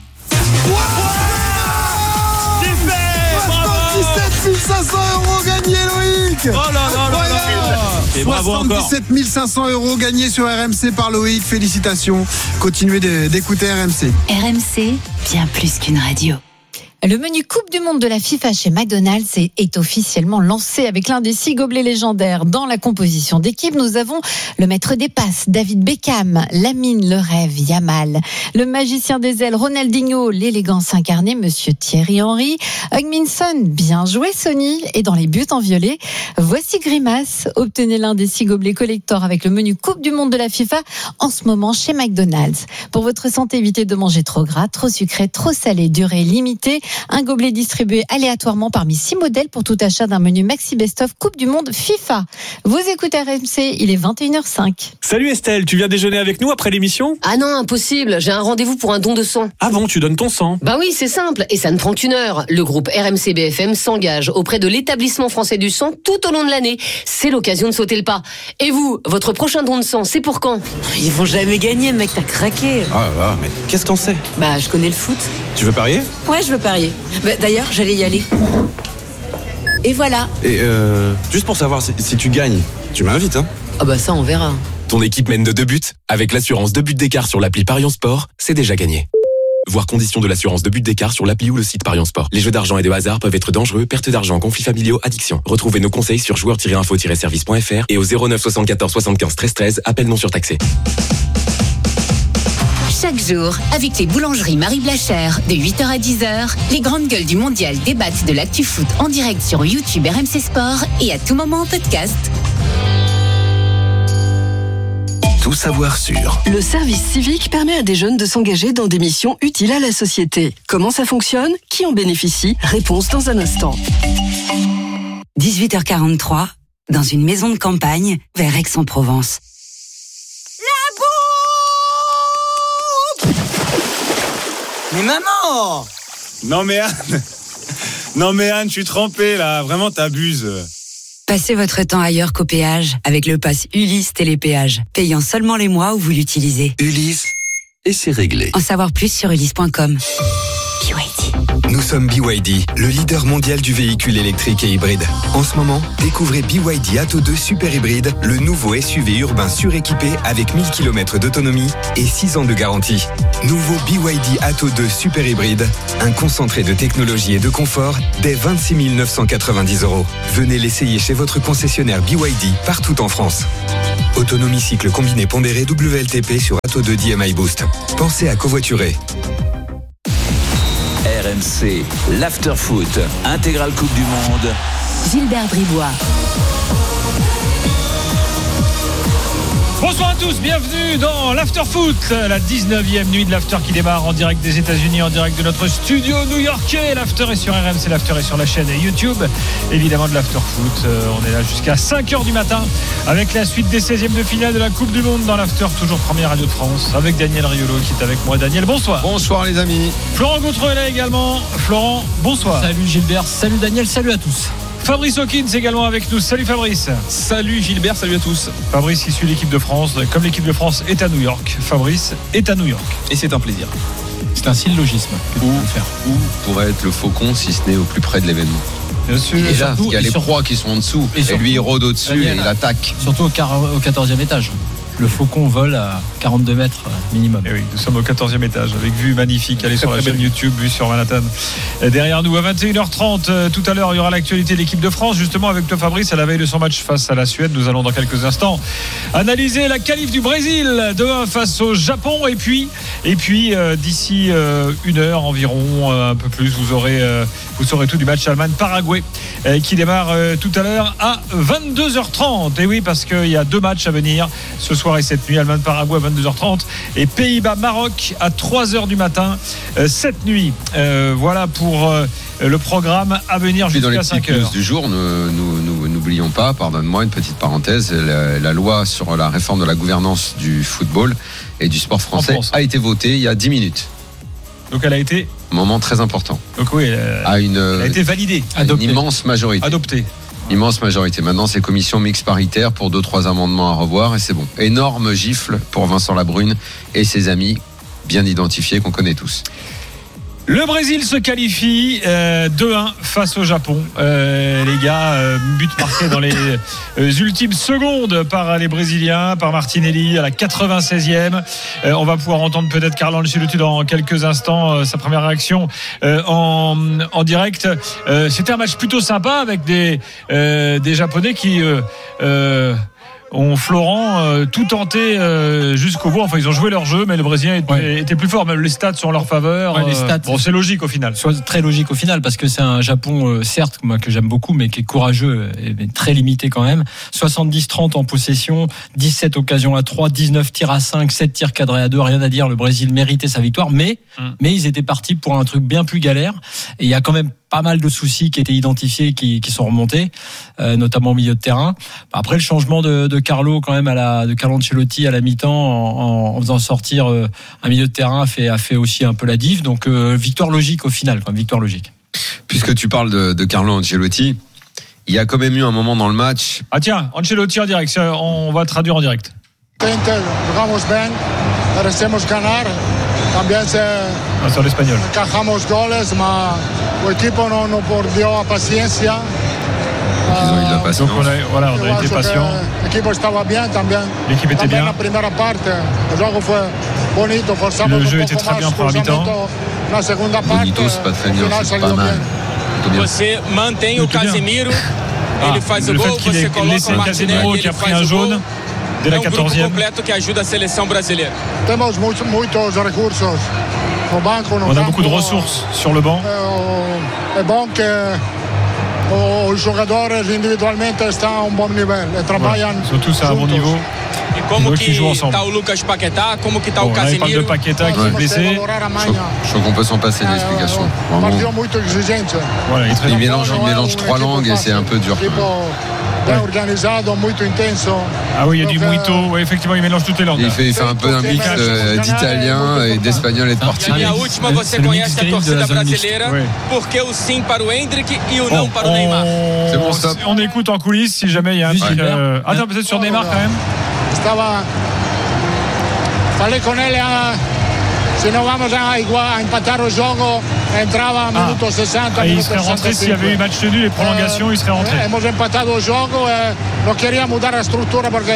soixante-dix-sept mille cinq cents euros gagnés, Loïc. Oh là là là là. Et bravo encore. soixante-dix-sept mille cinq cents euros gagnés sur R M C par Loïc. Félicitations. Continuez d'écouter R M C. R M C, bien plus qu'une radio. Le menu Coupe du Monde de la FIFA chez McDonald's est, est officiellement lancé avec l'un des six gobelets légendaires. Dans la composition d'équipe, nous avons le maître des passes, David Beckham, Lamine le rêve, Yamal, le magicien des ailes, Ronaldinho, l'élégance incarnée, Monsieur Thierry Henry, Hugminson, bien joué Sony, et dans les buts en violet, voici Grimace. Obtenez l'un des six gobelets collector avec le menu Coupe du Monde de la FIFA en ce moment chez McDonald's. Pour votre santé, évitez de manger trop gras, trop sucré, trop salé, durée limitée. Un gobelet distribué aléatoirement parmi six modèles pour tout achat d'un menu Maxi Best-of Coupe du Monde FIFA. Vous écoutez R M C, il est vingt et une heures cinq. Salut Estelle, tu viens déjeuner avec nous après l'émission ? Ah non, impossible, j'ai un rendez-vous pour un don de sang. Ah bon, tu donnes ton sang ? Bah oui, c'est simple, et ça ne prend qu'une heure. Le groupe R M C B F M s'engage auprès de l'établissement français du sang tout au long de l'année. C'est l'occasion de sauter le pas. Et vous, votre prochain don de sang, c'est pour quand ? Ils vont jamais gagner, mec, t'as craqué. Ah là là, mais qu'est-ce qu'on sait ? Bah, je connais le foot. Tu veux parier ? Ouais, je veux parier. Bah, d'ailleurs, j'allais y aller. Et voilà. Et euh, juste pour savoir si, si tu gagnes, tu m'invites, hein ? Ah bah ça, on verra. Ton équipe mène de deux buts. Avec l'assurance deux buts d'écart sur l'appli Parion Sport, c'est déjà gagné. Voir conditions de l'assurance deux buts d'écart sur l'appli ou le site Parion Sport. Les jeux d'argent et de hasard peuvent être dangereux, perte d'argent, conflits familiaux, addiction. Retrouvez nos conseils sur joueurs tiret info tiret service point f r et au zéro neuf soixante-quatorze soixante-quinze treize treize, appel non surtaxé. Chaque jour, avec les boulangeries Marie Blachère, de huit heures à dix heures, les grandes gueules du mondial débattent de l'actu foot en direct sur YouTube R M C Sport et à tout moment en podcast. tout savoir sur. Le service civique permet à des jeunes de s'engager dans des missions utiles à la société. Comment ça fonctionne ? Qui en bénéficie ? Réponse dans un instant. dix-huit heures quarante-trois, dans une maison de campagne, vers Aix-en-Provence. Mais maman! Non mais Anne, non mais Anne, je suis trempé là, vraiment t'abuses. Passez votre temps ailleurs qu'au péage avec le pass Ulysse Télépéage, payant seulement les mois où vous l'utilisez. Ulysse, et c'est réglé. En savoir plus sur ulysse point com. B Y D. Nous sommes B Y D, le leader mondial du véhicule électrique et hybride. En ce moment, découvrez B Y D Atto deux Super Hybride, le nouveau S U V urbain suréquipé avec mille kilomètres d'autonomie et six ans de garantie. Nouveau B Y D Atto deux Super Hybride, un concentré de technologie et de confort dès vingt-six mille neuf cent quatre-vingt-dix euros. Venez l'essayer chez votre concessionnaire B Y D partout en France. Autonomie cycle combiné pondéré W L T P sur Atto deux D M I Boost. Pensez à covoiturer. R M C, l'Afterfoot, intégrale Coupe du Monde. Gilbert Bribois. Bonsoir à tous, bienvenue dans l'Afterfoot, la dix-neuvième nuit de l'After qui démarre en direct des États-Unis, en direct de notre studio new-yorkais. L'After est sur R M C, l'After est sur la chaîne YouTube, évidemment de l'Afterfoot. Euh, on est là jusqu'à cinq heures du matin avec la suite des seizièmes de finale de la Coupe du Monde dans l'After, toujours première radio de France, avec Daniel Riolo qui est avec moi. Daniel, bonsoir. Bonsoir les amis. Florent Gautreau est là également. Florent, bonsoir. Salut Gilbert, salut Daniel, salut à tous. Fabrice Hawkins également avec nous. Salut Fabrice. Salut Gilbert, salut à tous. Fabrice qui suit l'équipe de France. Comme l'équipe de France est à New York, Fabrice est à New York. Et c'est un plaisir. C'est un syllogisme que tu peux faire. Où pourrait être le faucon si ce n'est au plus près de l'événement? Bien sûr. Il est là, surtout, il y a les surtout, proies qui sont en dessous. Et, surtout, et lui il rôde au-dessus Daniel, et il attaque. Surtout au quatorzième étage. Le faucon vole à quarante-deux mètres minimum. Et oui, nous sommes au quatorzième étage avec vue magnifique. Allez sur la chaîne YouTube, vue sur Manhattan. Derrière nous, à vingt et une heures trente, tout à l'heure, il y aura l'actualité de l'équipe de France. Justement, avec toi, Fabrice, à la veille de son match face à la Suède. Nous allons dans quelques instants analyser la qualif du Brésil de un face au Japon. Et puis, et puis euh, d'ici euh, une heure environ, euh, un peu plus, vous aurez, euh, vous saurez tout du match Allemagne-Paraguay euh, qui démarre euh, tout à l'heure à vingt-deux heures trente. Et oui, parce qu'il y a deux matchs à venir ce soir et cette nuit. Allemagne-Paraguay à vingt-deux heures trente et Pays-Bas-Maroc à trois heures du matin euh, cette nuit. Euh, voilà pour euh, le programme à venir jusqu'à cinq heures. Dans les petites news du jour, nous, nous, nous, n'oublions pas, pardonne-moi, une petite parenthèse, la, la loi sur la réforme de la gouvernance du football et du sport français France. a été votée il y a dix minutes. Donc elle a été un moment très important. Donc oui, elle a, à une, elle a été validée, à une immense majorité. Adoptée. Immense majorité. Maintenant, c'est commission mixte paritaire pour deux, trois amendements à revoir et c'est bon. Énorme gifle pour Vincent Labrune et ses amis bien identifiés qu'on connaît tous. Le Brésil se qualifie euh, deux un face au Japon. Euh, les gars, euh, but marqué dans les euh, ultimes secondes par les Brésiliens, par Martinelli à la quatre-vingt-seizième. Euh, on va pouvoir entendre peut-être Carlo Ancelotti dans quelques instants, euh, sa première réaction euh, en, en direct. Euh, c'était un match plutôt sympa avec des, euh, des Japonais qui... Euh, euh, ont Florent euh, tout tenté euh, jusqu'au bout. Enfin, ils ont joué leur jeu, mais le Brésilien était, ouais. était plus fort. Même les stats sont en leur faveur. Ouais, les stats, bon, c'est logique au final. C'est très logique au final parce que c'est un Japon, euh, certes, moi, que j'aime beaucoup, mais qui est courageux et très limité quand même. soixante-dix trente en possession, dix-sept occasions à trois, dix-neuf tirs à cinq, sept tirs cadrés à deux. Rien à dire. Le Brésil méritait sa victoire, mais, hum. mais ils étaient partis pour un truc bien plus galère. Et il y a quand même pas mal de soucis qui étaient identifiés, qui, qui sont remontés, euh, notamment au milieu de terrain. Après le changement de, de Carlo quand même à la de Carlo Ancelotti à la mi-temps en, en faisant sortir euh, un milieu de terrain a fait a fait aussi un peu la diff. Donc euh, victoire logique au final, quand même, victoire logique. Puisque tu parles de, de Carlo Ancelotti, il y a quand même eu un moment dans le match. Ah tiens, Ancelotti en direct, on va traduire en direct. Jugamos bien, merecemos ganar. También se ah, sur l'espagnol. Encajamos goles, mais el equipo no no perdió la paciencia. Ils ont eu de la patience. Donc on a, voilà, on a été patient. L'équipe estaba bien también. L'équipe était bien. La primera parte, el juego fue bonito, forzamos le jeu était très bien pour la mi-temps. La segunda parte, bonito, c'est pas très bien, c'est pas mal. Você mantém o Casemiro, ah, ele faz o le gol, fait qu'il você ait coloca laissé o Casemiro qui a pris un jaune dès la quatorzième. É um grupo completo que ajuda a seleção brasileira. Temos muitos muitos recursos. On a beaucoup de ressources sur le banc. É bom que os jogadores individualmente estão a um bom nível e trabalham. Ouais, surtout ça à bon niveau. E como que está o Lucas Paquetá, como que está bon, o Casemiro. Là, il parle de Paquetá qui est blessé. Je crois qu'on peut s'en passer d'explication. Vraiment. Voilà, il, il mélange, il mélange trois langues et c'est un peu dur. Ouais. Ah oui, il y a du muito. Oui, effectivement, il mélange toutes les langues. Il fait, il fait un peu un mix euh, d'italien et d'espagnol et de portugais. E a última, você conhece a torcida brasileira, porque o sim para o Endrick e o não para o Neymar. C'est bon, stop. On écoute en coulisses si jamais il y a un truc. Euh... Attends, peut-être sur Neymar quand même. Estava. Falei com ele a. Si no vamos a, igual, a empatar o jogo, entrava a minuto ah. sessanta. Ah, il serait rentré s'il y avait eu match nul et prolongation, eh, il serait rentré. Hemos empatado o jogo, eh, no queria mudar a estrutura porque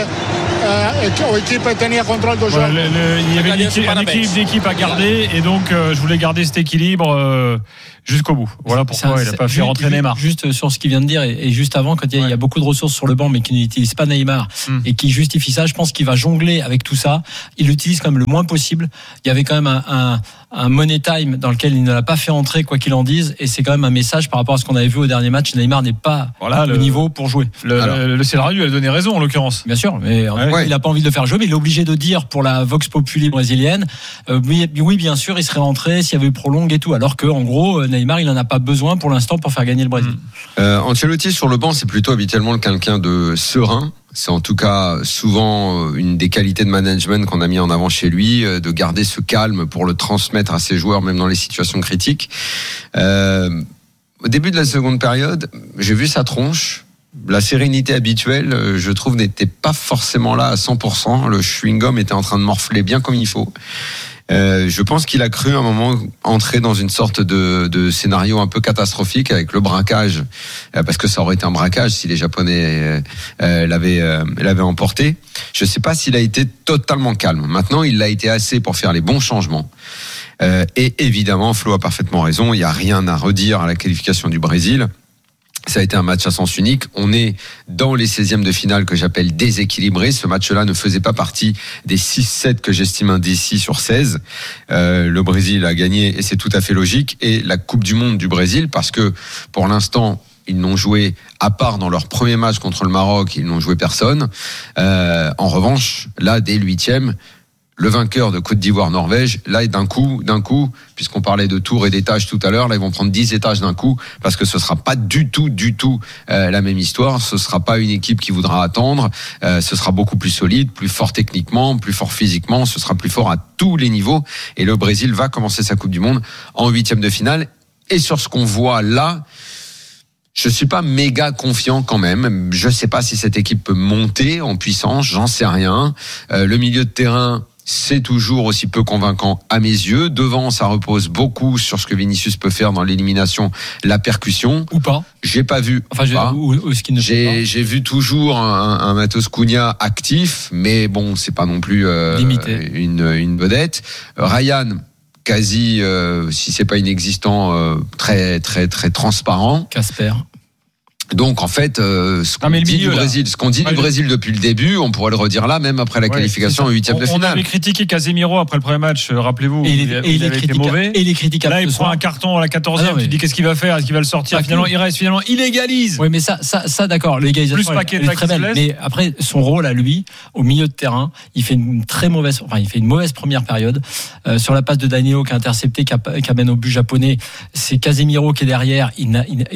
eh, o equipe tenía control do voilà, jogo. Le, le, il y avait une équipe, un équilibre d'équipe à garder et donc euh, je voulais garder cet équilibre euh, jusqu'au bout. Voilà pourquoi ça, il n'a pas fait rentrer Neymar. Juste sur ce qu'il vient de dire et, et juste avant, quand il y, a, ouais. il y a beaucoup de ressources sur le banc mais qui n'utilisent pas Neymar hum. et qui justifie ça, je pense qu'il va jongler avec tout ça. Il l'utilise quand même le moins possible. Il y avait quand même un, un, un money time dans lequel il ne l'a pas fait entrer quoi qu'il en dise et c'est quand même un message par rapport à ce qu'on avait vu au dernier match. Neymar n'est pas voilà, le, le niveau pour jouer. Le, le, le scénario lui a donné raison en l'occurrence. Bien sûr, mais ouais. Ouais. il n'a pas envie de le faire jouer, mais il est obligé de dire pour la Vox Populi brésilienne, euh, oui, oui bien sûr il serait rentré s'il y avait eu prolongue et tout, alors que en gros Neymar il n'en a pas besoin pour l'instant pour faire gagner le Brésil. Euh, Ancelotti sur le banc c'est plutôt habituellement quelqu'un de serein. C'est en tout cas souvent une des qualités de management qu'on a mis en avant chez lui, de garder ce calme pour le transmettre à ses joueurs, même dans les situations critiques. Euh, au début de la seconde période, j'ai vu sa tronche. La sérénité habituelle, je trouve, n'était pas forcément là à cent pour cent. Le chewing-gum était en train de morfler bien comme il faut. Euh, je pense qu'il a cru à un moment entrer dans une sorte de, de scénario un peu catastrophique avec le braquage, euh, parce que ça aurait été un braquage si les Japonais euh, euh, l'avaient, euh, l'avaient emporté. Je ne sais pas s'il a été totalement calme. Maintenant, il l'a été assez pour faire les bons changements. Euh, et évidemment, Flo a parfaitement raison. Il n'y a rien à redire à la qualification du Brésil. Ça a été un match à sens unique. On est dans les seizièmes de finale que j'appelle déséquilibrés. Ce match-là ne faisait pas partie des six sept que j'estime indécis sur seize. Euh, le Brésil a gagné et c'est tout à fait logique. Et la Coupe du Monde du Brésil, parce que pour l'instant, ils n'ont joué, à part dans leur premier match contre le Maroc, ils n'ont joué personne. Euh, en revanche, là, dès le huitième, le vainqueur de Côte d'Ivoire-Norvège, là, d'un coup, d'un coup, puisqu'on parlait de tours et d'étages tout à l'heure, là, ils vont prendre dix étages d'un coup, parce que ce sera pas du tout, du tout euh, la même histoire. Ce sera pas une équipe qui voudra attendre. Euh, ce sera beaucoup plus solide, plus fort techniquement, plus fort physiquement. Ce sera plus fort à tous les niveaux. Et le Brésil va commencer sa Coupe du Monde en huitième de finale. Et sur ce qu'on voit là, je suis pas méga confiant quand même. Je sais pas si cette équipe peut monter en puissance. J'en sais rien. Euh, le milieu de terrain, c'est toujours aussi peu convaincant à mes yeux. Devant, ça repose beaucoup sur ce que Vinicius peut faire dans l'élimination, la percussion. Ou pas. J'ai pas vu. Enfin, j'ai, ou, ou ce qui ne j'ai, pas. j'ai vu toujours un, un Matheus Cunha actif, mais bon, c'est pas non plus euh, une, une vedette. Euh, Ryan, quasi, euh, si c'est pas inexistant, euh, très, très, très transparent. Casper. Donc en fait, euh, ce qu'on non, dit milieu, du Brésil, ce qu'on dit ouais, du Brésil depuis le début, on pourrait le redire là, même après la ouais, qualification en huitième de finale. On avait critiqué Casemiro après le premier match, rappelez-vous, et il, il, et il, il avait été mauvais. Et il est critiquable. Là, il prend un carton à la quatorzième. Ah, tu dis qu'est-ce qu'il va faire, est-ce qu'il va le sortir? Finalement, il reste finalement, il égalise. Oui, mais ça, ça, ça, d'accord, l'égalisation Plus est, est très belle. Mais après, son rôle à lui, au milieu de terrain, il fait une très mauvaise, enfin, il fait une mauvaise première période euh, sur la passe de Danilo qui a intercepté, qui, a, qui amène au but japonais. C'est Casemiro qui est derrière. Il n'a, il,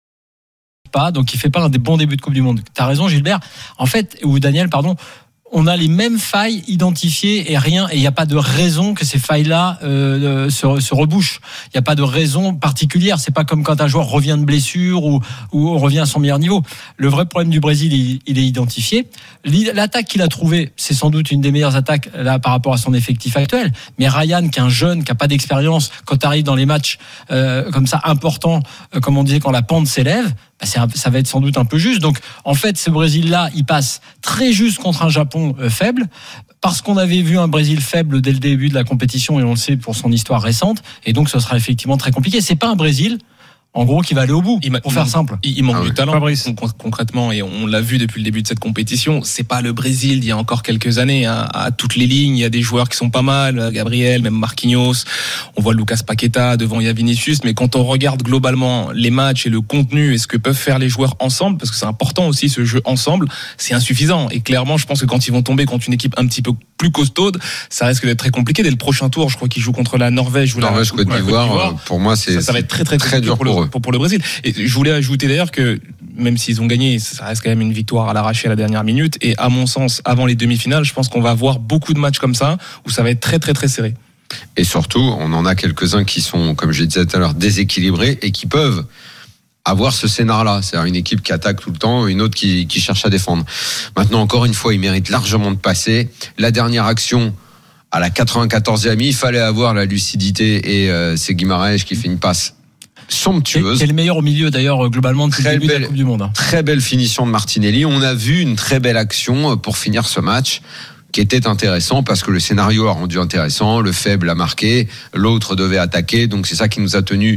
pas, donc il fait pas un des bons débuts de Coupe du Monde. T'as raison, Gilbert. En fait, ou Daniel, pardon, on a les mêmes failles identifiées et rien, et il n'y a pas de raison que ces failles-là euh, se, se rebouchent. Il n'y a pas de raison particulière. C'est pas comme quand un joueur revient de blessure ou, ou revient à son meilleur niveau. Le vrai problème du Brésil, il, il est identifié. L'attaque qu'il a trouvée, c'est sans doute une des meilleures attaques là par rapport à son effectif actuel. Mais Ryan, qui est un jeune, qui a pas d'expérience, quand tu arrives dans les matchs euh, comme ça importants, euh, comme on disait quand la pente s'élève, bah c'est un, ça va être sans doute un peu juste. Donc en fait, ce Brésil-là, il passe très juste contre un Japon euh, faible, parce qu'on avait vu un Brésil faible dès le début de la compétition, et on le sait pour son histoire récente, et donc ce sera effectivement très compliqué. C'est pas un Brésil, En gros, qui va aller au bout, il pour faire manque, simple. Il, il manque ah du oui. talent, con- concrètement, et on l'a vu depuis le début de cette compétition. C'est pas le Brésil d'il y a encore quelques années. Hein. À toutes les lignes, il y a des joueurs qui sont pas mal. Gabriel, même Marquinhos. On voit Lucas Paqueta, devant il y a Vinicius. Mais quand on regarde globalement les matchs et le contenu et ce que peuvent faire les joueurs ensemble, parce que c'est important aussi ce jeu ensemble, c'est insuffisant. Et clairement, je pense que quand ils vont tomber contre une équipe un petit peu plus costaude, ça risque d'être très compliqué. Dès le prochain tour, je crois qu'ils jouent contre la Norvège ou la Norvège, Côte d'Ivoire. Pour moi, c'est ça, ça va être très très, très dur pour, pour le, eux. pour, pour le Brésil. Et je voulais ajouter d'ailleurs que même s'ils ont gagné, ça reste quand même une victoire à l'arraché à la dernière minute. Et à mon sens, avant les demi-finales, je pense qu'on va avoir beaucoup de matchs comme ça où ça va être très très très serré. Et surtout, on en a quelques-uns qui sont, comme je le disais tout à l'heure, déséquilibrés et qui peuvent avoir ce scénar-là. C'est-à-dire une équipe qui attaque tout le temps, une autre qui, qui cherche à défendre. Maintenant, encore une fois, ils méritent largement de passer. La dernière action, à la quatre-vingt-quatorzième, il fallait avoir la lucidité et euh, c'est Guimarães qui fait une passe somptueuse. C'est le meilleur au milieu d'ailleurs globalement depuis le début belle, de la Coupe du Monde. Très belle finition de Martinelli. On a vu une très belle action pour finir ce match qui était intéressant parce que le scénario a rendu intéressant, le faible a marqué, l'autre devait attaquer, donc c'est ça qui nous a tenus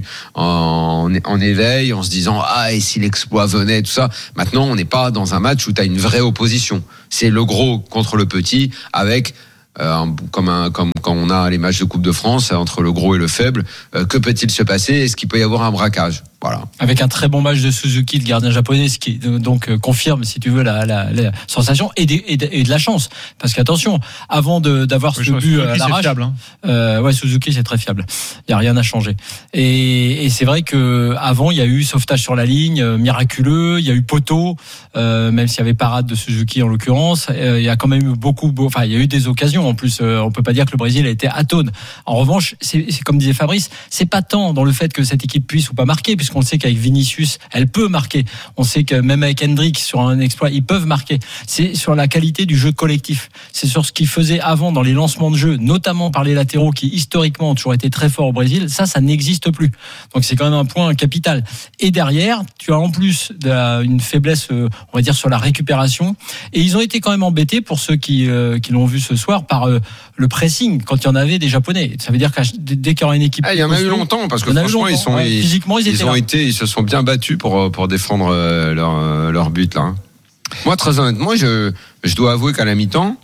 en, en éveil, en se disant ah et si l'exploit venait, tout ça. Maintenant on n'est pas dans un match où tu as une vraie opposition. C'est le gros contre le petit avec Euh, comme, un, comme quand on a les matchs de Coupe de France entre le gros et le faible, euh, que peut-il se passer? Est-ce qu'il peut y avoir un braquage? Voilà. Avec un très bon match de Suzuki, le gardien japonais, ce qui donc euh, confirme, si tu veux, la, la, la sensation et, des, et, de, et de la chance. Parce qu'attention, avant de, d'avoir oui, ce but à l'arrache, fiable, hein. euh, ouais, Suzuki c'est très fiable. Il y a rien à changer. Et, et c'est vrai que avant il y a eu sauvetage sur la ligne, euh, miraculeux. Il y a eu poteau, euh, même s'il y avait parade de Suzuki en l'occurrence. Euh, il y a quand même eu beaucoup, enfin il y a eu des occasions. En plus, euh, on peut pas dire que le Brésil a été atone. En revanche, c'est, c'est comme disait Fabrice, c'est pas tant dans le fait que cette équipe puisse ou pas marquer, puisqu'on sait qu'avec Vinicius, elle peut marquer. On sait que même avec Hendrick, sur un exploit, ils peuvent marquer. C'est sur la qualité du jeu collectif. C'est sur ce qu'ils faisaient avant dans les lancements de jeu, notamment par les latéraux qui historiquement ont toujours été très forts au Brésil. Ça, ça n'existe plus. Donc c'est quand même un point capital. Et derrière, tu as en plus de la, une faiblesse, euh, on va dire, sur la récupération. Et ils ont été quand même embêtés, pour ceux qui, euh, qui l'ont vu ce soir, par euh, le pressing quand il y en avait des Japonais. Ça veut dire que dès qu'il y aura une équipe, ah, il y en a eu longtemps parce que franchement ils sont ouais, ils, physiquement ils, ils étaient ont là. été ils se sont bien battus pour pour défendre leur leur but là. Moi très honnêtement je je dois avouer qu'à la mi-temps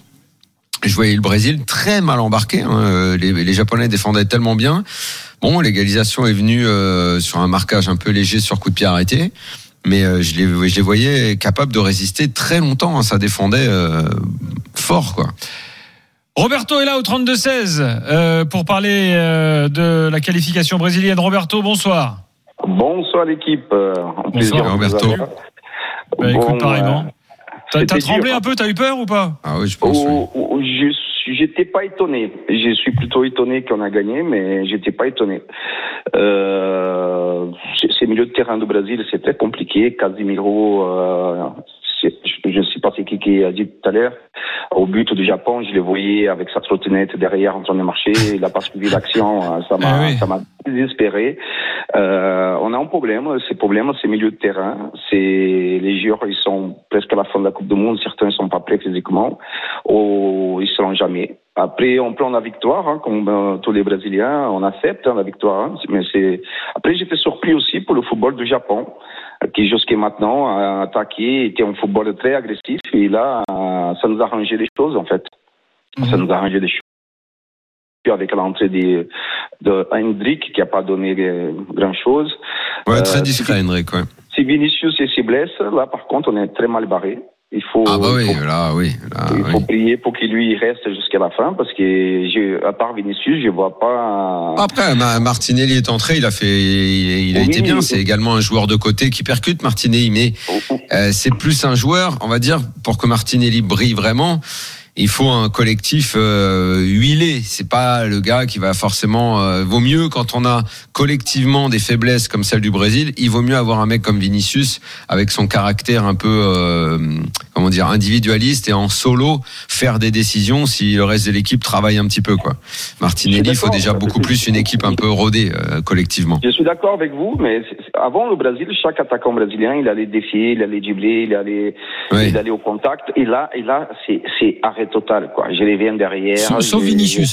je voyais le Brésil très mal embarqué. Hein. Les, les Japonais défendaient tellement bien. Bon, l'égalisation est venue euh, sur un marquage un peu léger sur coup de pied arrêté. Mais euh, je, les, je les voyais capables de résister très longtemps. Hein. Ça défendait euh, fort, quoi. Roberto est là au trente-deux seize euh, pour parler euh, de la qualification brésilienne. Roberto, bonsoir. Bonsoir l'équipe. Bonsoir Roberto. Bah, écoute, bon, pareillement. T'as, t'as tremblé dur. un peu, t'as eu peur ou pas? Ah oui, je pense. Oh, oh, je j'étais pas étonné. Je suis plutôt étonné qu'on a gagné, mais j'étais pas étonné. Euh, ces milieux de terrain du Brésil, c'est très compliqué. Casemiro, euh, je ne sais pas c'est qui qui a dit tout à l'heure. Au but du Japon, je le voyais avec sa trottinette derrière en train de marcher. Il n'a pas suivi l'action. Ça m'a, ah oui. ça m'a désespéré. Euh, on a un problème. Ce problème, c'est milieu de terrain. C'est les joueurs, ils sont presque à la fin de la Coupe du Monde. Certains ne sont pas prêts physiquement. Ou ils seront jamais. Après, on prend la victoire, hein, comme euh, tous les Brésiliens, on accepte hein, la victoire. Hein, mais c'est. Après, j'étais surpris aussi pour le football du Japon, qui jusqu'à maintenant a attaqué, était un football très agressif. Et là, euh, ça nous a arrangé les choses, en fait. Mmh. Ça nous a arrangé des choses. Puis avec l'entrée de, de Hendrick, qui n'a pas donné grand-chose. Ouais, très discret, euh, Hendrick, ouais. Si Vinicius se blesse, là, par contre, on est très mal barré. Il faut, ah bah oui, il faut, là, oui. Là, il faut oui. prier pour qu'il lui reste jusqu'à la fin, parce que je, à part Vinicius, je vois pas. Après, Martinelli est entré, il a fait, il, il a oui, été bien. Oui. C'est également un joueur de côté qui percute Martinelli, mais euh, c'est plus un joueur, on va dire, pour que Martinelli brille vraiment. Il faut un collectif euh, huilé. C'est pas le gars qui va forcément. Euh, vaut mieux quand on a collectivement des faiblesses comme celle du Brésil. Il vaut mieux avoir un mec comme Vinicius avec son caractère un peu, euh, comment dire, individualiste et en solo faire des décisions si le reste de l'équipe travaille un petit peu, quoi. Martinelli, il faut déjà beaucoup plus une équipe un peu rodée euh, collectivement. Je suis d'accord avec vous, mais avant le Brésil, chaque attaquant brésilien, il allait défier, il allait dribbler, il allait, oui. il allait au contact. Et là, et là, c'est, c'est arrêt total, quoi. Je les viens derrière. Sauf, sauf Vinicius.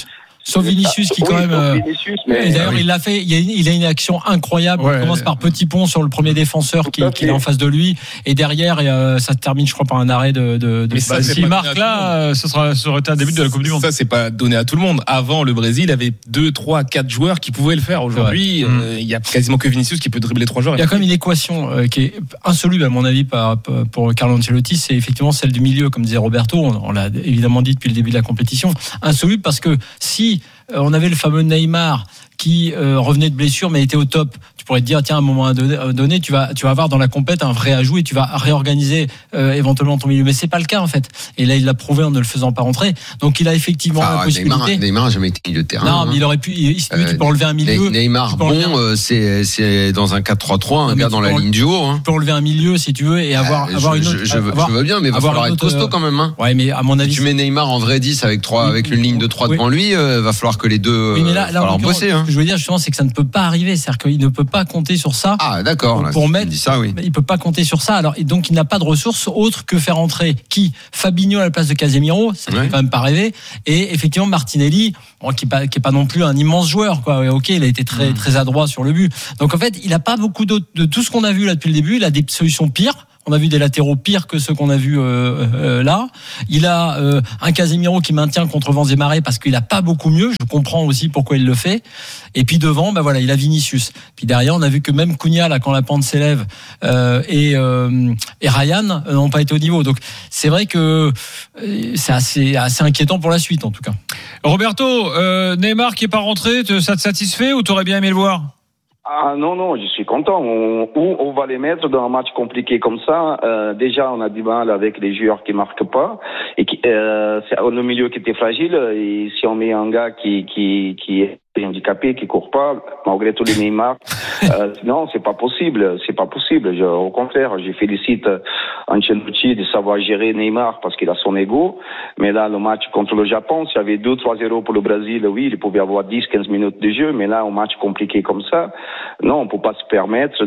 Sauf Vinicius qui oui, quand même. Euh, Vinicius, mais... Et d'ailleurs, il a fait. Il a, une, il a une action incroyable. Ouais, il commence par petit pont sur le premier défenseur qui, qui est en face de lui, et derrière, et, euh, ça se termine, je crois, par un arrêt de. de, de mais ça, s'il marque là, ce sera, ça aurait été un début de la Coupe du Monde. Ça, c'est pas donné à tout le monde. Avant, le Brésil avait deux, trois, quatre joueurs qui pouvaient le faire. Aujourd'hui, il euh, y a quasiment que Vinicius qui peut dribbler trois joueurs. Il y a quand même une équation euh, qui est insoluble à mon avis par, pour Carlo Ancelotti, c'est effectivement celle du milieu, comme disait Roberto. On, on l'a évidemment dit depuis le début de la compétition. Insoluble parce que si euh, on avait le fameux Neymar qui euh, revenait de blessure mais était au top, tu pourrais te dire tiens à un moment donné tu vas tu vas avoir dans la compète un vrai ajout et tu vas réorganiser euh, éventuellement ton milieu, mais c'est pas le cas en fait, et là il l'a prouvé en ne le faisant pas rentrer, donc il a effectivement ah, la possibilité. Neymar, Neymar n'a jamais été milieu de terrain. Non, hein. mais il aurait pu, il, si tu, veux, tu peux enlever un milieu. Neymar bon euh, c'est c'est dans un quatre trois trois un non, gars dans la ligne du haut. Hein. Tu peux enlever un milieu si tu veux et avoir euh, avoir je, une autre. Je, je, avoir, je veux bien, mais il va falloir être costaud quand même. Hein. Ouais, mais à mon avis. Si tu mets Neymar en vrai dix avec trois, avec une ligne de trois devant lui, euh, va falloir que les deux. Oui, mais là, là falloir bosser. Ce que je veux dire justement, c'est que ça ne peut pas arriver, c'est-à-dire qu'il ne peut pas compter sur ça. Ah d'accord. Pour, pour mettre, dit ça, oui. Il peut pas compter sur ça. Alors et donc il n'a pas de ressources autres que faire entrer qui Fabinho à la place de Casemiro, ça ne ouais. fait quand même pas rêver. Et effectivement Martinelli, bon, qui est pas qui est pas non plus un immense joueur, quoi. Ok, il a été très mmh. très adroit sur le but. Donc en fait, il a pas beaucoup d'autres de tout ce qu'on a vu là depuis le début. Il a des solutions pires. On a vu des latéraux pires que ceux qu'on a vus euh, euh, là. Il a euh, un Casemiro qui maintient contre vents et marées parce qu'il a pas beaucoup mieux. Je comprends aussi pourquoi il le fait. Et puis devant, bah voilà, il a Vinicius. Puis derrière, on a vu que même Cunha, là, quand la pente s'élève, euh, et, euh, et Ryan euh, n'ont pas été au niveau. Donc c'est vrai que euh, c'est assez, assez inquiétant pour la suite, en tout cas. Roberto, euh, Neymar qui est pas rentré, ça te satisfait ou t'aurais bien aimé le voir? Ah non, non, je suis content. On, où on va les mettre dans un match compliqué comme ça. Euh, déjà, on a du mal avec les joueurs qui marquent pas. Et qui, euh, c'est le milieu qui était fragile. Et si on met un gars qui, qui, qui est handicapé, qui court pas, malgré tous les Neymar, euh, non, c'est pas possible. C'est pas possible. Je, au contraire, je félicite Ancelotti de savoir gérer Neymar parce qu'il a son ego. Mais là, le match contre le Japon, s'il y avait deux trois zéro pour le Brésil, oui, il pouvait avoir dix quinze minutes de jeu. Mais là, un match compliqué comme ça, non, on peut pas se permettre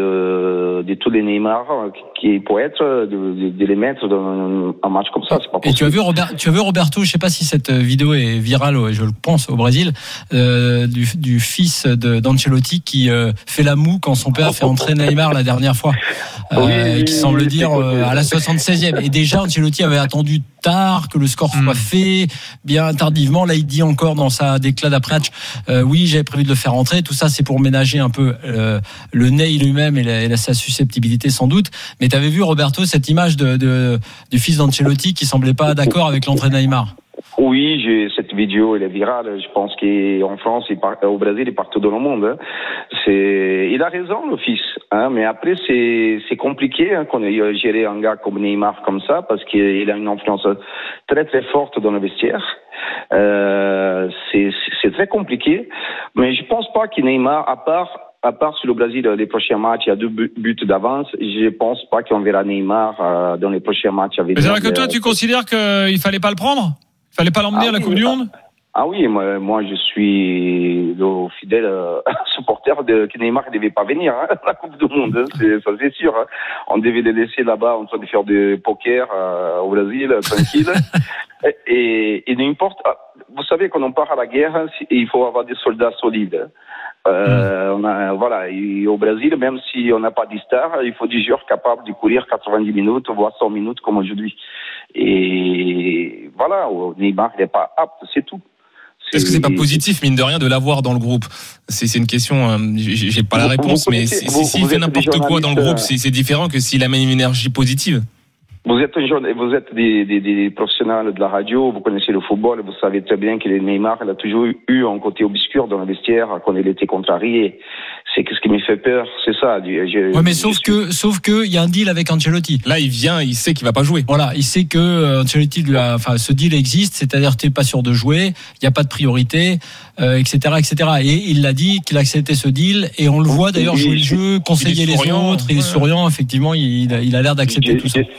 de, de tous les Neymar qui pourraient être, de, de les mettre dans un match comme ça. C'est pas possible. Et tu as vu, Robert, tu as vu Roberto, je sais pas si cette vidéo est virale, je le pense, au Brésil, euh, du, du fils de, d'Ancelotti qui euh, fait la moue quand son père fait entrer Neymar la dernière fois, euh, oui, qui semble oui, dire euh, à la soixante-seizième. Et déjà, Ancelotti avait attendu tard que le score soit mmh. fait, bien tardivement. Là, il dit encore dans sa déclat d'après-match, euh, oui, j'avais prévu de le faire entrer. Tout ça, c'est pour ménager un peu euh, le nez lui-même et, la, et la, sa susceptibilité sans doute. Mais tu avais vu, Roberto, cette image de, de, du fils d'Ancelotti qui semblait pas d'accord avec l'entrée de Neymar? Oui, j'ai, cette vidéo, elle est virale. Je pense qu'en France, et par, au Brésil et partout dans le monde. Hein. C'est, il a raison, le fils. Hein, mais après, c'est, c'est compliqué hein, qu'on ait géré un gars comme Neymar comme ça, parce qu'il a une influence très très forte dans le vestiaire. Euh, c'est, c'est très compliqué. Mais je pense pas que Neymar, à part à part sur le Brésil, les prochains matchs, il y a deux buts d'avance. Je pense pas qu'on verra Neymar euh, dans les prochains matchs. Avec mais c'est vrai que toi, tu considères qu'il fallait pas le prendre? Il fallait pas l'emmener ah, à la oui, Coupe du Monde? Ah oui, moi, moi je suis le fidèle euh, supporter de que Neymar ne devait pas venir hein, à la Coupe du Monde, hein, c'est, ça c'est sûr. Hein. On devait les laisser là-bas en train de faire du poker euh, au Brésil, tranquille. et, et, et n'importe, vous savez, quand on part à la guerre, il faut avoir des soldats solides. Euh, on a, voilà, et au Brésil, même si on n'a pas de star, il faut des joueurs capables de courir quatre-vingt-dix minutes, voire cent minutes comme aujourd'hui. Et voilà, Neymar n'est pas apte, c'est tout. C'est... Est-ce que c'est pas positif, mine de rien, de l'avoir dans le groupe? C'est, c'est une question, euh, j'ai, j'ai pas la réponse, vous, vous mais si, vous, s'il fait n'importe quoi dans le groupe, c'est, c'est différent que s'il amène une énergie positive. Vous êtes un jeune, vous êtes des, des, des professionnels de la radio, vous connaissez le football, vous savez très bien que Neymar, il a toujours eu un côté obscur dans le vestiaire quand il était contrarié. C'est ce qui me fait peur, c'est ça. Je, ouais, mais sauf que, sauf que, il y a un deal avec Ancelotti. Là, il vient, il sait qu'il va pas jouer. Voilà, il sait que Ancelotti lui a, enfin, ce deal existe, c'est-à-dire t'es pas sûr de jouer, il y a pas de priorité, euh, et cetera, et cetera. Et il l'a dit qu'il acceptait ce deal, et on le voit d'ailleurs jouer le jeu, conseiller les autres, il est souriant, effectivement, il, il a l'air d'accepter j'ai, tout ça.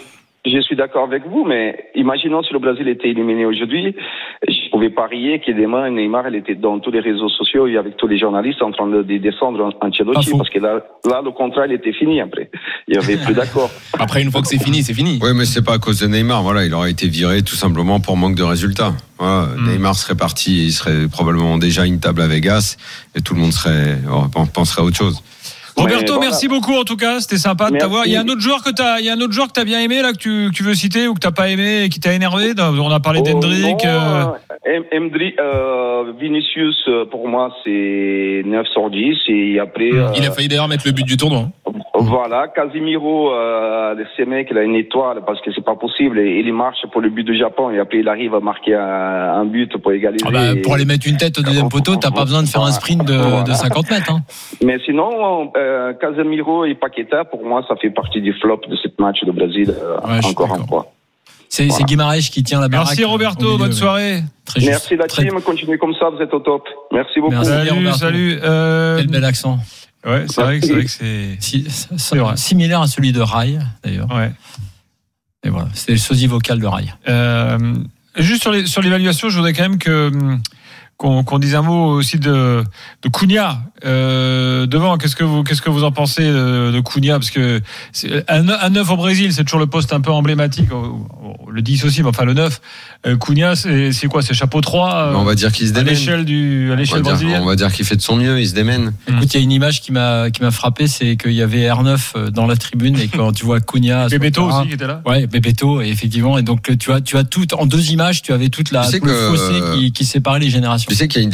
je suis d'accord avec vous, mais imaginons si le Brésil était éliminé aujourd'hui, je pouvais parier que demain Neymar il était dans tous les réseaux sociaux et avec tous les journalistes en train de, de descendre Ancelotti, parce que là, là le contrat il était fini après. Il y avait plus d'accord. Après une fois que c'est fini, c'est fini. Oui, mais c'est pas à cause de Neymar. Voilà, il aurait été viré tout simplement pour manque de résultats. Voilà, mm. Neymar serait parti, il serait probablement déjà une table à Vegas et tout le monde serait, on penserait à autre chose. Roberto, voilà. Merci beaucoup en tout cas, c'était sympa de merci. t'avoir. Il y a un autre joueur que t'as, il y a un autre joueur que t'as bien aimé là que tu, que tu veux citer ou que t'as pas aimé et qui t'a énervé. On a parlé oh, d'Hendrick. Euh... Hendrick, euh, Vinicius pour moi c'est neuf sur dix et après. Mmh. Euh, il a failli d'ailleurs mettre le but du tournoi. Voilà, Casemiro, euh, ce mec il a une étoile parce que c'est pas possible et il marche pour le but du Japon et après il arrive à marquer un, un but pour égaliser. Ah bah, pour aller mettre une tête au deuxième poteau, t'as pas besoin de faire un sprint de, voilà. de cinquante mètres. Hein. Mais sinon. Euh, Casemiro et Paqueta, pour moi, ça fait partie du flop de ce match de Brésil, euh, ouais, encore une fois. C'est, voilà. c'est Guimarães qui tient la baraque. Merci Roberto, bonne soirée. Très juste. Merci la team, Très... continuez comme ça, vous êtes au top. Merci beaucoup. Merci, salut, Roberto. Salut. Euh... Quel bel accent. Ouais, c'est vrai, que, c'est vrai que c'est, si, c'est vrai. Similaire à celui de Rai, d'ailleurs. Ouais. Et voilà, c'est le sosie vocal de Rai. Euh, juste sur, les, sur l'évaluation, je voudrais quand même que qu'on, qu'on dise un mot aussi de, de Cunha euh, devant. Qu'est-ce que vous qu'est-ce que vous en pensez de, de Cunha, parce que c'est, un, un neuf au Brésil, c'est toujours le poste un peu emblématique. Le dix aussi, mais enfin le neuf. Euh, Cunha, c'est, c'est quoi? C'est chapeau trois euh, On va dire qu'il se démène. À l'échelle du à l'échelle brésilienne. On va dire qu'il fait de son mieux, il se démène. Écoute, il y a une image qui m'a qui m'a frappé, c'est qu'il y avait R neuf dans la tribune et quand tu vois Cunha, Bebeto aussi qui était là. Ouais, Bebeto, et effectivement, et donc tu as tu as tout en deux images, tu avais toute la tout le fossé qui qui séparait les générations. Tu sais qu'il y a une